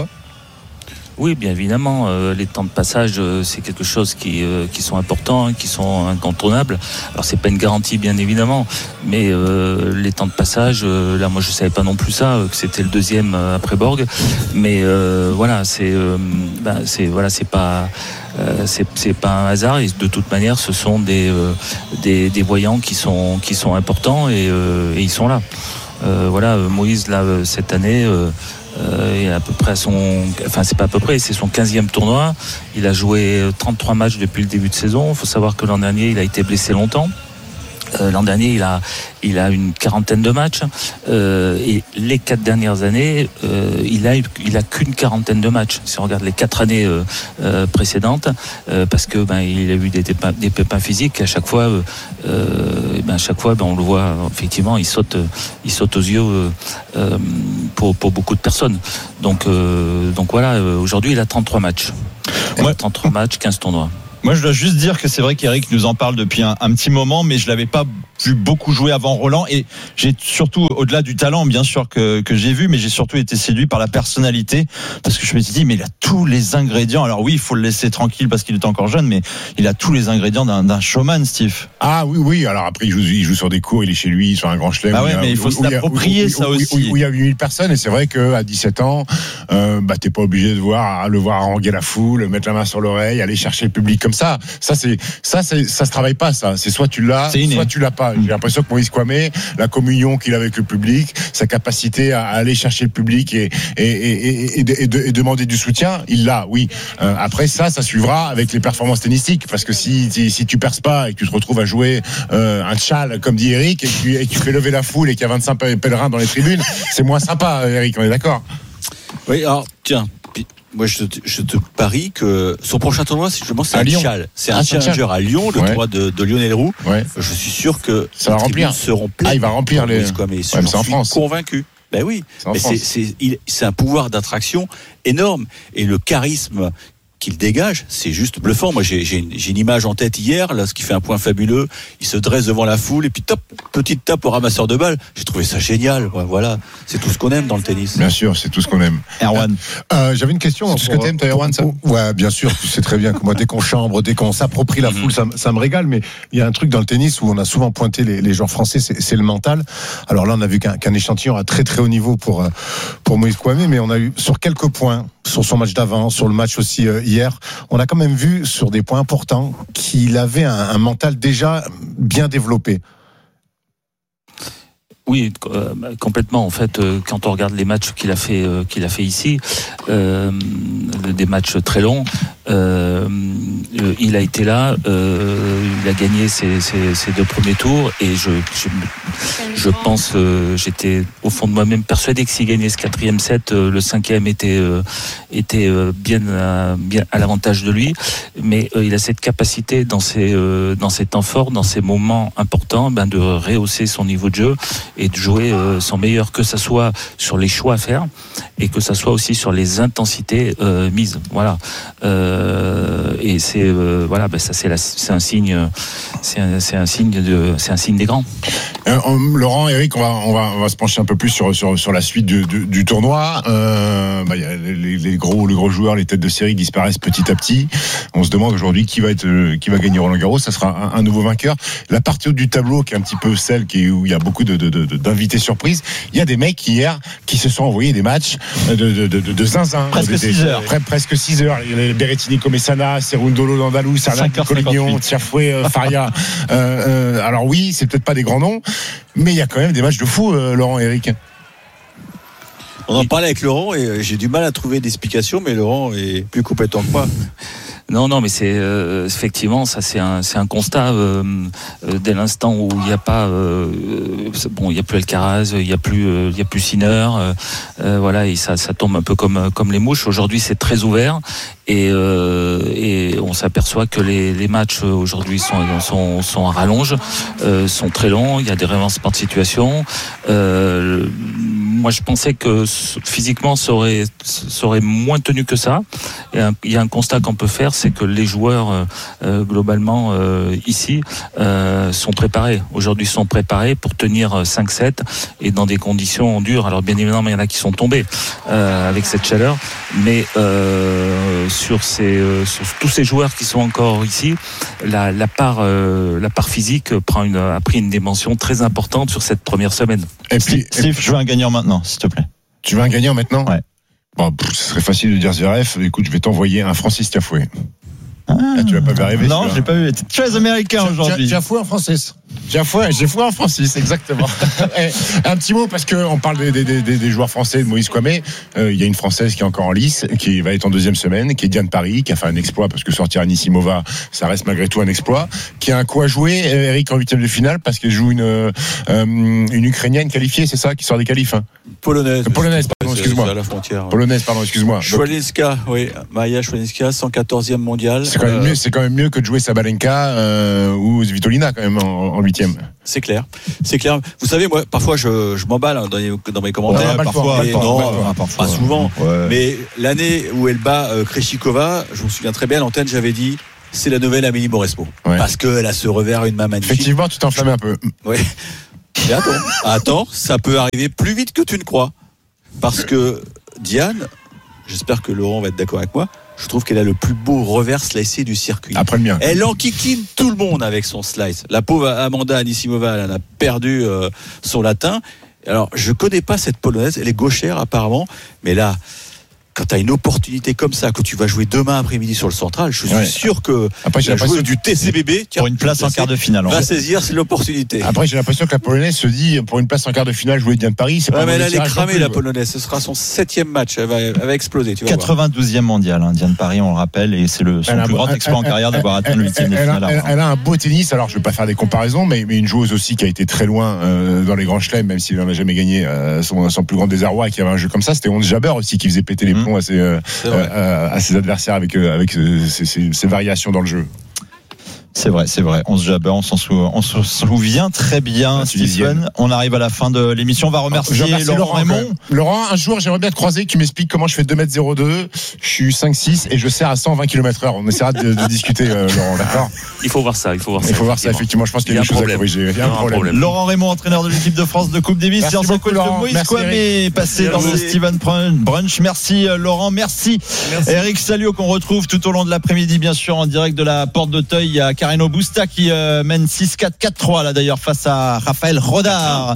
Oui, bien évidemment, euh, les temps de passage, euh, c'est quelque chose qui, euh, qui sont importants, hein, qui sont incontournables. Alors, c'est pas une garantie, bien évidemment, mais euh, les temps de passage, euh, là, moi, je savais pas non plus ça, euh, que c'était le deuxième euh, après Borg, mais euh, voilà, c'est, euh, bah, c'est, voilà, c'est pas. Euh, c'est, c'est pas un hasard et de toute manière ce sont des, euh, des, des voyants qui sont, qui sont importants et, euh, et ils sont là. Euh, voilà, Moïse là cette année euh, euh, est à peu près à son, enfin c'est pas à peu près, c'est son quinzième tournoi. Il a joué trente-trois matchs depuis le début de saison. Il faut savoir que l'an dernier il a été blessé longtemps. Euh, l'an dernier, il a, il a une quarantaine de matchs euh, et les quatre dernières années, euh, il a, il a qu'une quarantaine de matchs. Si on regarde les quatre années euh, euh, précédentes, euh, parce que ben il a eu des, des, des pépins physiques. À chaque fois, euh, ben à chaque fois, ben on le voit effectivement, il saute, il saute aux yeux euh, pour, pour beaucoup de personnes. Donc, euh, donc voilà. Aujourd'hui, il a trente-trois matchs. Ouais. trente-trois matchs, quinze tournois. Moi, je dois juste dire que c'est vrai qu'Eric nous en parle depuis un, un petit moment, mais je l'avais pas vu beaucoup jouer avant Roland. Et j'ai surtout, au-delà du talent, bien sûr, que, que j'ai vu, mais j'ai surtout été séduit par la personnalité. Parce que je me suis dit, mais il a tous les ingrédients. Alors oui, il faut le laisser tranquille parce qu'il est encore jeune, mais il a tous les ingrédients d'un, d'un showman, Steve. Ah oui, oui. Alors après, il joue, il joue sur des cours, il est chez lui, sur un grand chelem. Ah ouais, mais il faut se l'approprier, ça où, aussi. Où, où il y a huit mille personnes. Et c'est vrai qu'à dix-sept ans, euh, bah, t'es pas obligé de voir, le voir haranguer la foule, mettre la main sur l'oreille, aller chercher le public comme ça. Ça, c'est, ça, c'est, ça se travaille pas, ça. C'est soit tu l'as, soit tu l'as pas. J'ai l'impression que Moïse Kwame, la communion qu'il a avec le public, sa capacité à aller chercher le public et, et, et, et, et, et, et demander du soutien, il l'a, oui. Euh, après ça, ça suivra avec les performances tennistiques, parce que si, si, si tu perces pas et que tu te retrouves à jouer euh, un tchal, comme dit Eric, et que, tu, et que tu fais lever la foule et qu'il y a vingt-cinq pèlerins dans les tribunes, c'est moins sympa, Eric, on est d'accord? Oui, alors, tiens. Moi, je te, je te parie que son prochain tournoi, je pense, c'est à un Lyon. Tchal. C'est ah, un challenger à Lyon, le ouais. tournoi de, de Lionel Roux. Ouais. Je suis sûr que ça va remplir. Seront pleins. Ah, il va remplir les. Quoi, mais ouais, je mais c'est en suis France. Convaincu. Ben oui. C'est, mais c'est, c'est, il, c'est un pouvoir d'attraction énorme et le charisme qu'il dégage, c'est juste bluffant. Moi, j'ai, j'ai, une, j'ai une image en tête hier, là, ce qui fait un point fabuleux. Il se dresse devant la foule et puis top, petite tape au ramasseur de balles. J'ai trouvé ça génial. Voilà, c'est tout ce qu'on aime dans le tennis. Bien sûr, c'est tout ce qu'on aime. Erwan, euh, j'avais une question. C'est tout ce que t'aimes, toi, Erwan, ça ? Ouais, bien sûr. Tu sais très bien que moi, dès qu'on chambre, dès qu'on s'approprie la foule, ça, ça me régale. Mais il y a un truc dans le tennis où on a souvent pointé les, les joueurs français, c'est, c'est le mental. Alors là, on a vu qu'un, qu'un échantillon à très très haut niveau pour pour Moïse Kwame, mais on a eu sur quelques points, sur son match d'avant, sur le match aussi euh, hier, on a quand même vu sur des points importants qu'il avait un, un mental déjà bien développé. Oui, euh, complètement. En fait, euh, quand on regarde les matchs qu'il a fait, euh, qu'il a fait ici, euh, des matchs très longs, euh, euh, il a été là, euh, il a gagné ses, ses, ses deux premiers tours, et je, je, je pense, euh, j'étais au fond de moi-même persuadé que s'il gagnait ce quatrième set, euh, le cinquième était, euh, était euh, bien, à, bien à l'avantage de lui. Mais euh, il a cette capacité dans ses, euh, dans ses temps forts, dans ses moments importants, ben, de rehausser son niveau de jeu et de jouer euh, son meilleur, que ça soit sur les choix à faire et que ça soit aussi sur les intensités euh, mises. Voilà. Euh, et c'est euh, voilà, ben ça c'est, la, c'est un signe, c'est un, c'est un signe de, c'est un signe des grands. Euh, Laurent, Eric, on va on va on va se pencher un peu plus sur sur sur la suite du, du, du tournoi. Euh, bah, y a les, les gros les gros joueurs, les têtes de série disparaissent petit à petit. On se demande aujourd'hui qui va être qui va gagner Roland Garros. Ça sera un, un nouveau vainqueur. La partie haute du tableau, qui est un petit peu celle qui où il y a beaucoup de, de, de d'invités surprises. Il y a des mecs hier qui se sont envoyés des matchs de de de, de, de zinzin. Presque six heures. Pre, presque six heures. Les Berrettini, Comessana, Cerundolo, Landalus, Alain Collignon, Tiafoué, euh, Faria. Euh, euh, alors oui, c'est peut-être pas des grands noms, mais il y a quand même des matchs de fou, euh, Laurent et Eric. On en parlait avec Laurent et j'ai du mal à trouver d'explication, mais Laurent est plus compétent que moi. Non, non, mais c'est euh, effectivement ça, c'est un, c'est un constat euh, euh, dès l'instant où il n'y a pas, euh, bon, il y a plus Alcaraz, il y a plus, euh, il y a plus Sinner, euh, euh, voilà, et ça, ça tombe un peu comme comme les mouches. Aujourd'hui, c'est très ouvert. Et, euh, et on s'aperçoit que les, les matchs aujourd'hui sont, sont, sont à rallonge, euh, sont très longs, il y a des revancements de situation. Euh, moi, je pensais que physiquement, ça aurait, ça aurait moins tenu que ça. Et un, il y a un constat qu'on peut faire, c'est que les joueurs, euh, globalement, euh, ici, euh, sont préparés. Aujourd'hui, sont préparés pour tenir cinq sept et dans des conditions dures. Alors, bien évidemment, il y en a qui sont tombés euh, avec cette chaleur, mais euh, sur, ces, euh, sur tous ces joueurs qui sont encore ici, la, la, part, euh, la part physique prend une, a pris une dimension très importante sur cette première semaine. Et puis, Steve, je veux un gagnant maintenant, s'il te plaît. Tu veux un gagnant maintenant? Ouais. Bon, pff, ce serait facile de dire Zverev. Écoute, je vais t'envoyer un Francis Tiafoe. Ah, ah, tu l'as pas vu arriver? Non, je l'ai pas vu. Très américain aujourd'hui. Tiafoe en Francis. J'ai foi, j'ai foi en Francis, exactement. Un petit mot parce que on parle des, des, des, des joueurs français de Moïse Kwame. Euh, il y a une Française qui est encore en lice, qui va être en deuxième semaine, qui est Diane Paris, qui a fait un exploit parce que sortir Anisimova, ça reste malgré tout un exploit. Qui a un coup à jouer, Eric, en huitième de finale parce qu'elle joue une euh, une Ukrainienne qualifiée, c'est ça, qui sort des qualifs. Hein. Polonaise. Polonaise, pardon, excuse-moi. C'est à la frontière. Polonaise, pardon, excuse-moi. Schwalinska, oui, Maria Schwalinska, cent quatorzième mondiale. C'est quand même mieux, c'est quand même mieux que de jouer Sabalenka euh, ou Svitolina quand même en huitième. C'est clair, c'est clair. Vous savez, moi, parfois, je, je m'emballe dans, les, dans mes commentaires. Ouais, parfois, et, parfois, non, parfois, parfois, pas souvent. Ouais. Mais l'année où elle bat euh, Krejcikova, je me souviens très bien, à l'antenne, j'avais dit, c'est la nouvelle Amélie Mauresmo. Ouais. Parce qu'elle a ce revers, une main magnifique. Effectivement, tu t'enflammes un peu. Oui. Mais attends, attends, ça peut arriver plus vite que tu ne crois. Parce que Diane, j'espère que Laurent va être d'accord avec moi, je trouve qu'elle a le plus beau revers slicé du circuit. Après le mien. Elle enquiquine tout le monde avec son slice. La pauvre Amanda Anisimova, elle a perdu euh, son latin. Alors, je connais pas cette polonaise. Elle est gauchère apparemment, mais là, quand tu as une opportunité comme ça, que tu vas jouer demain après-midi sur le central, je suis ouais. sûr que après, la joueuse du T C B B pour une place en quart de finale va saisir l'opportunité. Après, j'ai l'impression que la polonaise se dit pour une place en quart de finale, jouer Diane Paris, c'est ouais, pas. Mais elle est cramée, la polonaise. Ce sera son septième match. Elle va, elle va exploser. Tu vas quatre-vingt-douzième mondial, hein, Diane Paris, on le rappelle, et c'est le son plus grand exploit en carrière d'avoir atteint le huitième de finale. Elle, elle a un beau tennis. Alors, je vais pas faire des comparaisons, mais, mais une joueuse aussi qui a été très loin euh, dans les grands chelems, même s'il n'en a jamais gagné euh, son, son plus grand désarroi, et qui avait un jeu comme ça. C'était Ons Jabeur aussi qui faisait péter les plombs à ses. Euh, Euh, à ses adversaires avec, euh, avec euh, ces, ces, ces variations dans le jeu. C'est vrai, c'est vrai. On se jabber, on s'en souvient, on se souvient très bien, Stephen. On arrive à la fin de l'émission. On va remercier, remercie Laurent, Laurent Raymond. Laurent, un jour, j'aimerais bien te croiser, que tu m'expliques comment je fais deux mètres zéro deux, je suis cinq six et je sers à cent vingt kilomètres heure. On essaiera de, de discuter, euh, Laurent, d'accord? Il faut voir ça, il faut voir ça. Il faut voir ça, effectivement. Je pense qu'il y a, il y a des choses à corriger. Il y a un problème. problème. Laurent Raymond, entraîneur de l'équipe de France de Coupe Davis. Merci beaucoup, Laurent. Moïse Kwame est passé dans le Stephen Brunch. Merci, Laurent. Merci, Merci. Eric Salio, qu'on retrouve tout au long de l'après-midi, bien sûr, en direct de la Porte d'Auteuil. Il y a Carreno Busta qui Euh, mène six quatre, quatre trois là d'ailleurs face à Raphaël Rodard.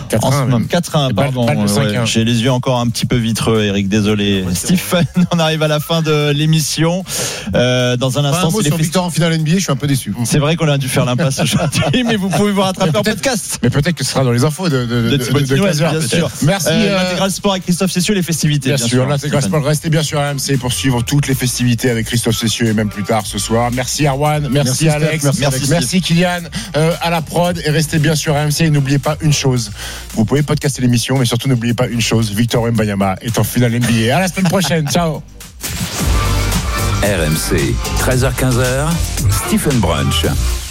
quatre un, pardon. Ouais, j'ai les yeux encore un petit peu vitreux, Eric, désolé. Stephen, on arrive à la fin de l'émission. Euh, dans un instant, un mot c'est sur les victoires en finale N B A, je suis un peu déçu. C'est vrai qu'on a dû faire l'impasse aujourd'hui, mais vous pouvez vous rattraper en podcast. Mais peut-être que ce sera dans les infos de, de, de, de, de, de quinze heures, bien sûr. Merci. Euh, l'intégral sport avec Christophe Cessieux, les festivités. Bien, bien sûr, sûr l'intégral sport. Restez bien sur R M C pour suivre toutes les festivités avec Christophe Cessieux et même plus tard ce soir. Merci Arwan, merci, merci Alex, merci, merci, merci Kylian. Euh, à la prod et restez bien sur R M C et n'oubliez pas une chose, vous pouvez podcaster l'émission mais surtout n'oubliez pas une chose, Victor Wembanyama est en finale N B A. À la semaine prochaine, ciao. R M C, treize heures quinze, Stephen Brunch.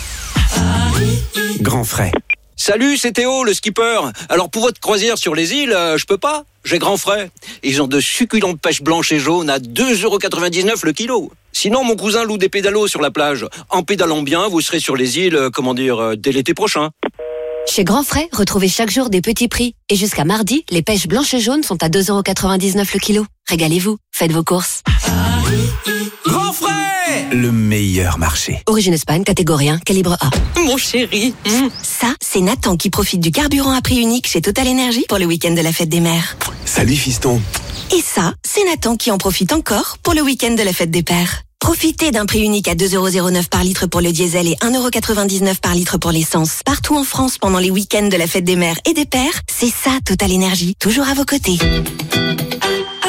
Grand frais. Salut, c'est Théo, le skipper. Alors pour votre croisière sur les îles, euh, je peux pas. J'ai grand frais. Ils ont de succulentes pêches blanches et jaunes à deux euros quatre-vingt-dix-neuf le kilo. Sinon, mon cousin loue des pédalos sur la plage. En pédalant bien, vous serez sur les îles, euh, comment dire, euh, dès l'été prochain. Chez Grand Frais, retrouvez chaque jour des petits prix. Et jusqu'à mardi, les pêches blanches et jaunes sont à deux euros quatre-vingt-dix-neuf le kilo. Régalez-vous, faites vos courses. Grand Frais, le meilleur marché. Origine Espagne, catégorie un, calibre A. Mon chéri. Mmh. Ça, c'est Nathan qui profite du carburant à prix unique chez Total Energy pour le week-end de la fête des mères. Salut fiston. Et ça, c'est Nathan qui en profite encore pour le week-end de la fête des pères. Profitez d'un prix unique à deux euros neuf par litre pour le diesel et un euro quatre-vingt-dix-neuf par litre pour l'essence. Partout en France pendant les week-ends de la fête des mères et des pères, c'est ça Total Energy, toujours à vos côtés.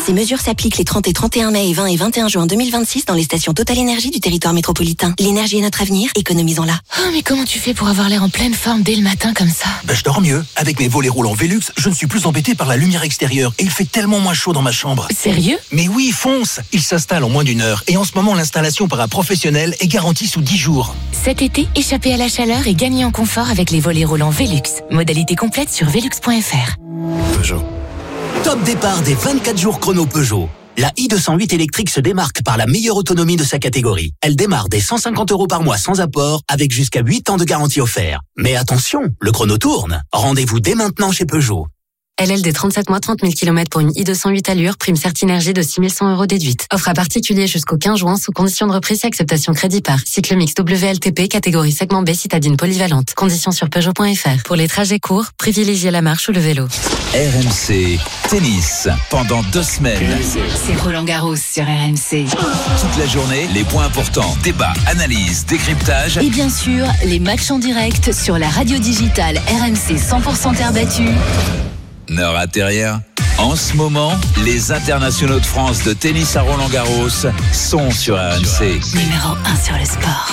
Ces mesures s'appliquent les trente et trente et un mai et vingt et vingt et un juin deux mille vingt-six dans les stations Total Énergie du territoire métropolitain. L'énergie est notre avenir, économisons-la. Oh, mais comment tu fais pour avoir l'air en pleine forme dès le matin comme ça? Ben, je dors mieux. Avec mes volets roulants Velux, je ne suis plus embêté par la lumière extérieure et il fait tellement moins chaud dans ma chambre. Sérieux? Mais oui, fonce! Il s'installe en moins d'une heure et en ce moment, l'installation par un professionnel est garantie sous dix jours. Cet été, échappez à la chaleur et gagnez en confort avec les volets roulants Velux. Modalité complète sur velux point f r. Peugeot. Top départ des vingt-quatre jours chrono Peugeot. La i deux cent huit électrique se démarque par la meilleure autonomie de sa catégorie. Elle démarre dès cent cinquante euros par mois sans apport, avec jusqu'à huit ans de garantie offert. Mais attention, le chrono tourne. Rendez-vous dès maintenant chez Peugeot. L L D trente-sept mois, trente mille kilomètres pour une i deux cent huit allure, prime Certinergie de six mille cent euros déduite. Offre à particulier jusqu'au quinze juin sous condition de reprise et acceptation crédit par. Cycle mix W L T P, catégorie segment B, citadine polyvalente. Conditions sur Peugeot point f r. Pour les trajets courts, privilégiez la marche ou le vélo. R M C Tennis, pendant deux semaines. C'est Roland Garros sur R M C. Toute la journée, les points importants, débats, analyses, décryptage. Et bien sûr, les matchs en direct sur la radio digitale R M C cent pour cent terre battue. Ne ratez rien. En ce moment, les internationaux de France de tennis à Roland-Garros sont sur R M C. Numéro un sur le sport.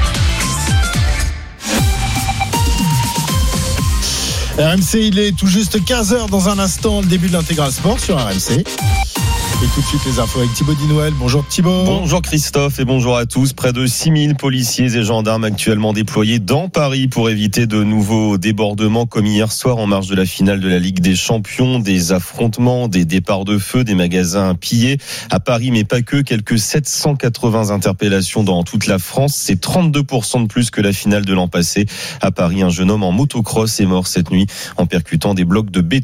R M C, il est tout juste quinze heures dans un instant, le début de l'intégral sport sur R M C. Et tout de suite les infos avec Thibaut Dinouel. Bonjour Thibaut. Bonjour Christophe et bonjour à tous. Près de six mille policiers et gendarmes actuellement déployés dans Paris pour éviter de nouveaux débordements comme hier soir en marge de la finale de la Ligue des Champions. Des affrontements, des départs de feu, des magasins pillés à Paris, mais pas que. Quelques sept cent quatre-vingts interpellations dans toute la France. C'est trente-deux pour cent de plus que la finale de l'an passé. À Paris, un jeune homme en motocross est mort cette nuit en percutant des blocs de béton.